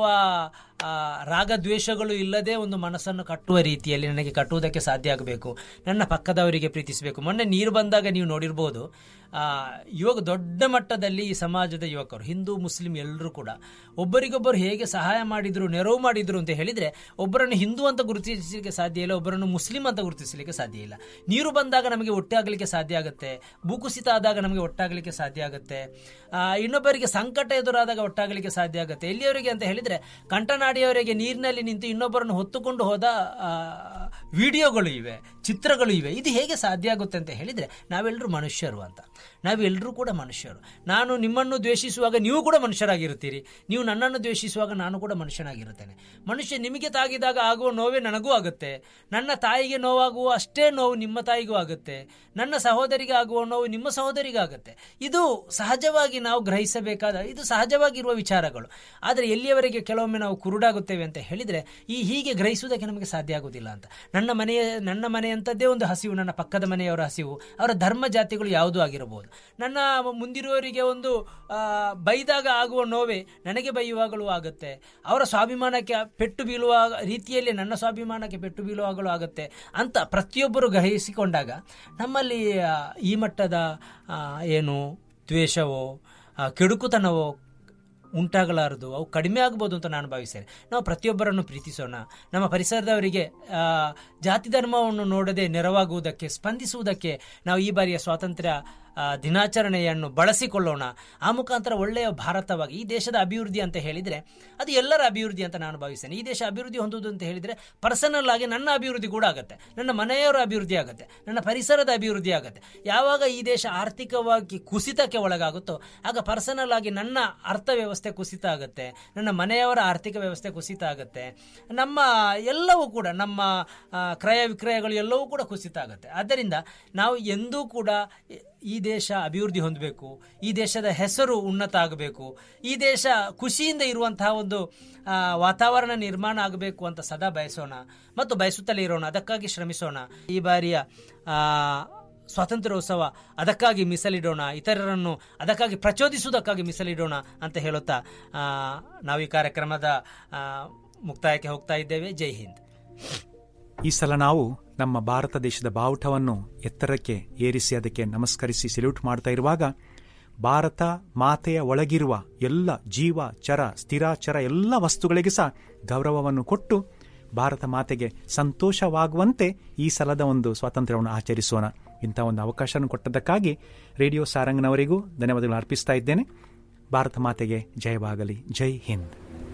ರಾಗದ್ವೇಷಗಳು ಇಲ್ಲದೆ ಒಂದು ಮನಸ್ಸನ್ನು ಕಟ್ಟುವ ರೀತಿಯಲ್ಲಿ ನನಗೆ ಕಟ್ಟುವುದಕ್ಕೆ ಸಾಧ್ಯ ಆಗಬೇಕು. ನನ್ನ ಪಕ್ಕದವರಿಗೆ ಪ್ರೀತಿಸಬೇಕು. ಮೊನ್ನೆ ನೀರು ಬಂದಾಗ ನೀವು ನೋಡಿರ್ಬೋದು, ಯುವಕ ದೊಡ್ಡ ಮಟ್ಟದಲ್ಲಿ ಈ ಸಮಾಜದ ಯುವಕರು, ಹಿಂದೂ ಮುಸ್ಲಿಂ ಎಲ್ಲರೂ ಕೂಡ ಒಬ್ಬರಿಗೊಬ್ಬರು ಹೇಗೆ ಸಹಾಯ ಮಾಡಿದ್ರು, ನೆರವು ಮಾಡಿದ್ರು ಅಂತ ಹೇಳಿದರೆ, ಒಬ್ಬರನ್ನು ಹಿಂದೂ ಅಂತ ಗುರುತಿಸಲಿಕ್ಕೆ ಸಾಧ್ಯ ಇಲ್ಲ, ಒಬ್ಬರನ್ನು ಮುಸ್ಲಿಂ ಅಂತ ಗುರುತಿಸಲಿಕ್ಕೆ ಸಾಧ್ಯ ಇಲ್ಲ. ನೀರು ಬಂದಾಗ ನಮಗೆ ಒಟ್ಟಾಗಲಿಕ್ಕೆ ಸಾಧ್ಯ ಆಗುತ್ತೆ, ಭೂಕುಸಿತ ಆದಾಗ ನಮಗೆ ಒಟ್ಟಾಗಲಿಕ್ಕೆ ಸಾಧ್ಯ ಆಗುತ್ತೆ, ಇನ್ನೊಬ್ಬರಿಗೆ ಸಂಕಟ ಎದುರಾದಾಗ ಒಟ್ಟಾಗಲಿಕ್ಕೆ ಸಾಧ್ಯ ಆಗುತ್ತೆ. ಎಲ್ಲಿಯವರೆಗೆ ಅಂತ ಹೇಳಿದರೆ, ಕಂಠನಾಡಿಯವರೆಗೆ ನೀರಿನಲ್ಲಿ ನಿಂತು ಇನ್ನೊಬ್ಬರನ್ನು ಹೊತ್ತುಕೊಂಡು ಹೋದ ವಿಡಿಯೋಗಳು ಇವೆ, ಚಿತ್ರಗಳು ಇವೆ. ಇದು ಹೇಗೆ ಸಾಧ್ಯ ಆಗುತ್ತೆ ಅಂತ ಹೇಳಿದರೆ, ನಾವೆಲ್ಲರೂ ಮನುಷ್ಯರು ಅಂತ. ನಾವೆಲ್ಲರೂ ಕೂಡ ಮನುಷ್ಯರು. ನಾನು ನಿಮ್ಮನ್ನು ದ್ವೇಷಿಸುವಾಗ ನೀವು ಕೂಡ ಮನುಷ್ಯರಾಗಿರುತ್ತೀರಿ, ನೀವು ನನ್ನನ್ನು ದ್ವೇಷಿಸುವಾಗ ನಾನು ಕೂಡ ಮನುಷ್ಯನಾಗಿರುತ್ತೇನೆ. ಮನುಷ್ಯ ನಿಮಗೆ ತಾಗಿದಾಗ ಆಗುವ ನೋವೇ ನನಗೂ ಆಗುತ್ತೆ. ನನ್ನ ತಾಯಿಗೆ ನೋವಾಗುವ ಅಷ್ಟೇ ನೋವು ನಿಮ್ಮ ತಾಯಿಗೂ ಆಗುತ್ತೆ. ನನ್ನ ಸಹೋದರಿಗೆ ಆಗುವ ನೋವು ನಿಮ್ಮ ಸಹೋದರಿಗೆ ಆಗುತ್ತೆ. ಇದು ಸಹಜವಾಗಿ ನಾವು ಗ್ರಹಿಸಬೇಕಾದ, ಇದು ಸಹಜವಾಗಿರುವ ವಿಚಾರಗಳು. ಆದರೆ ಎಲ್ಲಿಯವರೆಗೆ ಕೆಲವೊಮ್ಮೆ ನಾವು ಕುರುಡಾಗುತ್ತೇವೆ ಅಂತ ಹೇಳಿದರೆ, ಈ ಹೀಗೆ ಗ್ರಹಿಸುವುದಕ್ಕೆ ನಮಗೆ ಸಾಧ್ಯ ಆಗುವುದಿಲ್ಲ ಅಂತ. ನನ್ನ ಮನೆಯ ನನ್ನ ಮನೆಯಂಥದ್ದೇ ಒಂದು ಹಸಿವು, ನನ್ನ ಪಕ್ಕದ ಮನೆಯವರ ಹಸಿವು, ಅವರ ಧರ್ಮ ಜಾತಿಗಳು ಯಾವುದೂ ಆಗಿರಬಹುದು. ನನ್ನ ಮುಂದಿರುವವರಿಗೆ ಒಂದು ಬೈದಾಗ ಆಗುವ ನೋವೇ ನನಗೆ ಬೈಯುವಾಗಲೂ ಆಗುತ್ತೆ. ಅವರ ಸ್ವಾಭಿಮಾನಕ್ಕೆ ಪೆಟ್ಟು ಬೀಳುವ ರೀತಿಯಲ್ಲಿ ನನ್ನ ಸ್ವಾಭಿಮಾನಕ್ಕೆ ಪೆಟ್ಟು ಬೀಳುವಾಗಲೂ ಆಗುತ್ತೆ ಅಂತ ಪ್ರತಿಯೊಬ್ಬರು ಗ್ರಹಿಸಿಕೊಂಡಾಗ ನಮ್ಮಲ್ಲಿ ಈ ಮಟ್ಟದ ಏನು ದ್ವೇಷವೋ ಕೆಡುಕುತನವೋ ಉಂಟಾಗಲಾರದು, ಅವು ಕಡಿಮೆ ಆಗ್ಬೋದು ಅಂತ ನಾನು ಭಾವಿಸ್ತೇನೆ. ನಾವು ಪ್ರತಿಯೊಬ್ಬರನ್ನು ಪ್ರೀತಿಸೋಣ. ನಮ್ಮ ಪರಿಸರದವರಿಗೆ ಜಾತಿ ಧರ್ಮವನ್ನು ನೋಡದೆ ನೆರವಾಗುವುದಕ್ಕೆ, ಸ್ಪಂದಿಸುವುದಕ್ಕೆ ನಾವು ಈ ಬಾರಿಯ ಸ್ವಾತಂತ್ರ್ಯ ದಿನಾಚರಣೆಯನ್ನು ಬಳಸಿಕೊಳ್ಳೋಣ. ಆ ಮುಖಾಂತರ ಒಳ್ಳೆಯ ಭಾರತವಾಗಿ, ಈ ದೇಶದ ಅಭಿವೃದ್ಧಿ ಅಂತ ಹೇಳಿದರೆ ಅದು ಎಲ್ಲರ ಅಭಿವೃದ್ಧಿ ಅಂತ ನಾನು ಭಾವಿಸ್ತೇನೆ. ಈ ದೇಶ ಅಭಿವೃದ್ಧಿ ಹೊಂದುವುದು ಅಂತ ಹೇಳಿದರೆ ಪರ್ಸನಲ್ ಆಗಿ ನನ್ನ ಅಭಿವೃದ್ಧಿ ಕೂಡ ಆಗುತ್ತೆ, ನನ್ನ ಮನೆಯವರ ಅಭಿವೃದ್ಧಿ ಆಗುತ್ತೆ, ನನ್ನ ಪರಿಸರದ ಅಭಿವೃದ್ಧಿ ಆಗುತ್ತೆ. ಯಾವಾಗ ಈ ದೇಶ ಆರ್ಥಿಕವಾಗಿ ಕುಸಿತಕ್ಕೆ ಒಳಗಾಗುತ್ತೋ ಆಗ ಪರ್ಸನಲ್ ಆಗಿ ನನ್ನ ಅರ್ಥವ್ಯವಸ್ಥೆ ಕುಸಿತ ಆಗುತ್ತೆ, ನನ್ನ ಮನೆಯವರ ಆರ್ಥಿಕ ವ್ಯವಸ್ಥೆ ಕುಸಿತ ಆಗುತ್ತೆ, ನಮ್ಮ ಎಲ್ಲವೂ ಕೂಡ, ನಮ್ಮ ಕ್ರಯ ವಿಕ್ರಯಗಳು ಎಲ್ಲವೂ ಕೂಡ ಕುಸಿತ ಆಗುತ್ತೆ. ಆದ್ದರಿಂದ ನಾವು ಎಂದೂ ಕೂಡ ಈ ದೇಶ ಅಭಿವೃದ್ಧಿ ಹೊಂದಬೇಕು, ಈ ದೇಶದ ಹೆಸರು ಉನ್ನತ ಆಗಬೇಕು, ಈ ದೇಶ ಖುಷಿಯಿಂದ ಇರುವಂತಹ ಒಂದು ವಾತಾವರಣ ನಿರ್ಮಾಣ ಆಗಬೇಕು ಅಂತ ಸದಾ ಬಯಸೋಣ ಮತ್ತು ಬಯಸುತ್ತಲೇ ಇರೋಣ. ಅದಕ್ಕಾಗಿ ಶ್ರಮಿಸೋಣ. ಈ ಬಾರಿಯ ಸ್ವಾತಂತ್ರ್ಯೋತ್ಸವ ಅದಕ್ಕಾಗಿ ಮೀಸಲಿಡೋಣ, ಇತರರನ್ನು ಅದಕ್ಕಾಗಿ ಪ್ರಚೋದಿಸುವುದಕ್ಕಾಗಿ ಮೀಸಲಿಡೋಣ ಅಂತ ಹೇಳುತ್ತಾ ನಾವು ಈ ಕಾರ್ಯಕ್ರಮದ ಮುಕ್ತಾಯಕ್ಕೆ ಹೋಗ್ತಾ ಇದ್ದೇವೆ. ಜೈ ಹಿಂದ್. ಈ ಸಲ ನಾವು ನಮ್ಮ ಭಾರತ ದೇಶದ ಬಾವುಟವನ್ನು ಎತ್ತರಕ್ಕೆ ಏರಿಸಿ ಅದಕ್ಕೆ ನಮಸ್ಕರಿಸಿ ಸೆಲ್ಯೂಟ್ ಮಾಡ್ತಾ ಇರುವಾಗ, ಭಾರತ ಮಾತೆಯ ಒಳಗಿರುವ ಎಲ್ಲ ಜೀವ, ಚರ, ಸ್ಥಿರಾಚರ ಎಲ್ಲ ವಸ್ತುಗಳಿಗೆ ಸಹ ಗೌರವವನ್ನು ಕೊಟ್ಟು ಭಾರತ ಮಾತೆಗೆ ಸಂತೋಷವಾಗುವಂತೆ ಈ ಸಲದ ಒಂದು ಸ್ವಾತಂತ್ರ್ಯವನ್ನು ಆಚರಿಸೋಣ. ಇಂಥ ಒಂದು ಅವಕಾಶವನ್ನು ಕೊಟ್ಟದ್ದಕ್ಕಾಗಿ ರೇಡಿಯೋ ಸಾರಂಗ್ನವರಿಗೂ ಧನ್ಯವಾದಗಳು ಅರ್ಪಿಸ್ತಾ ಇದ್ದೇನೆ. ಭಾರತ ಮಾತೆಗೆ ಜಯವಾಗಲಿ. ಜೈ ಹಿಂದ್.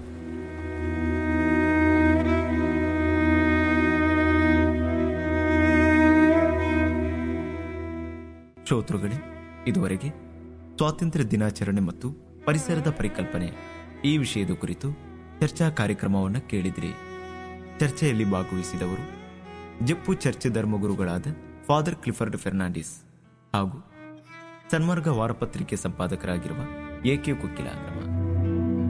ಶ್ರೋತೃಗಳೇ, ಇದುವರೆಗೆ ಸ್ವಾತಂತ್ರ್ಯ ದಿನಾಚರಣೆ ಮತ್ತು ಪರಿಸರದ ಪರಿಕಲ್ಪನೆ ಈ ವಿಷಯದ ಕುರಿತು ಚರ್ಚಾ ಕಾರ್ಯಕ್ರಮವನ್ನು ಕೇಳಿದಿರಿ. ಚರ್ಚೆಯಲ್ಲಿ ಭಾಗವಹಿಸಿದವರು ಜಪ್ಪು ಚರ್ಚ್ ಧರ್ಮಗುರುಗಳಾದ ಫಾದರ್ ಕ್ಲಿಫರ್ಡ್ ಫೆರ್ನಾಂಡಿಸ್ ಹಾಗೂ ಸನ್ಮಾರ್ಗ ವಾರಪತ್ರಿಕೆ ಸಂಪಾದಕರಾಗಿರುವ ಎ ಕೆ ಕೊಕ್ಕಿಲಾಗ್ರಮ.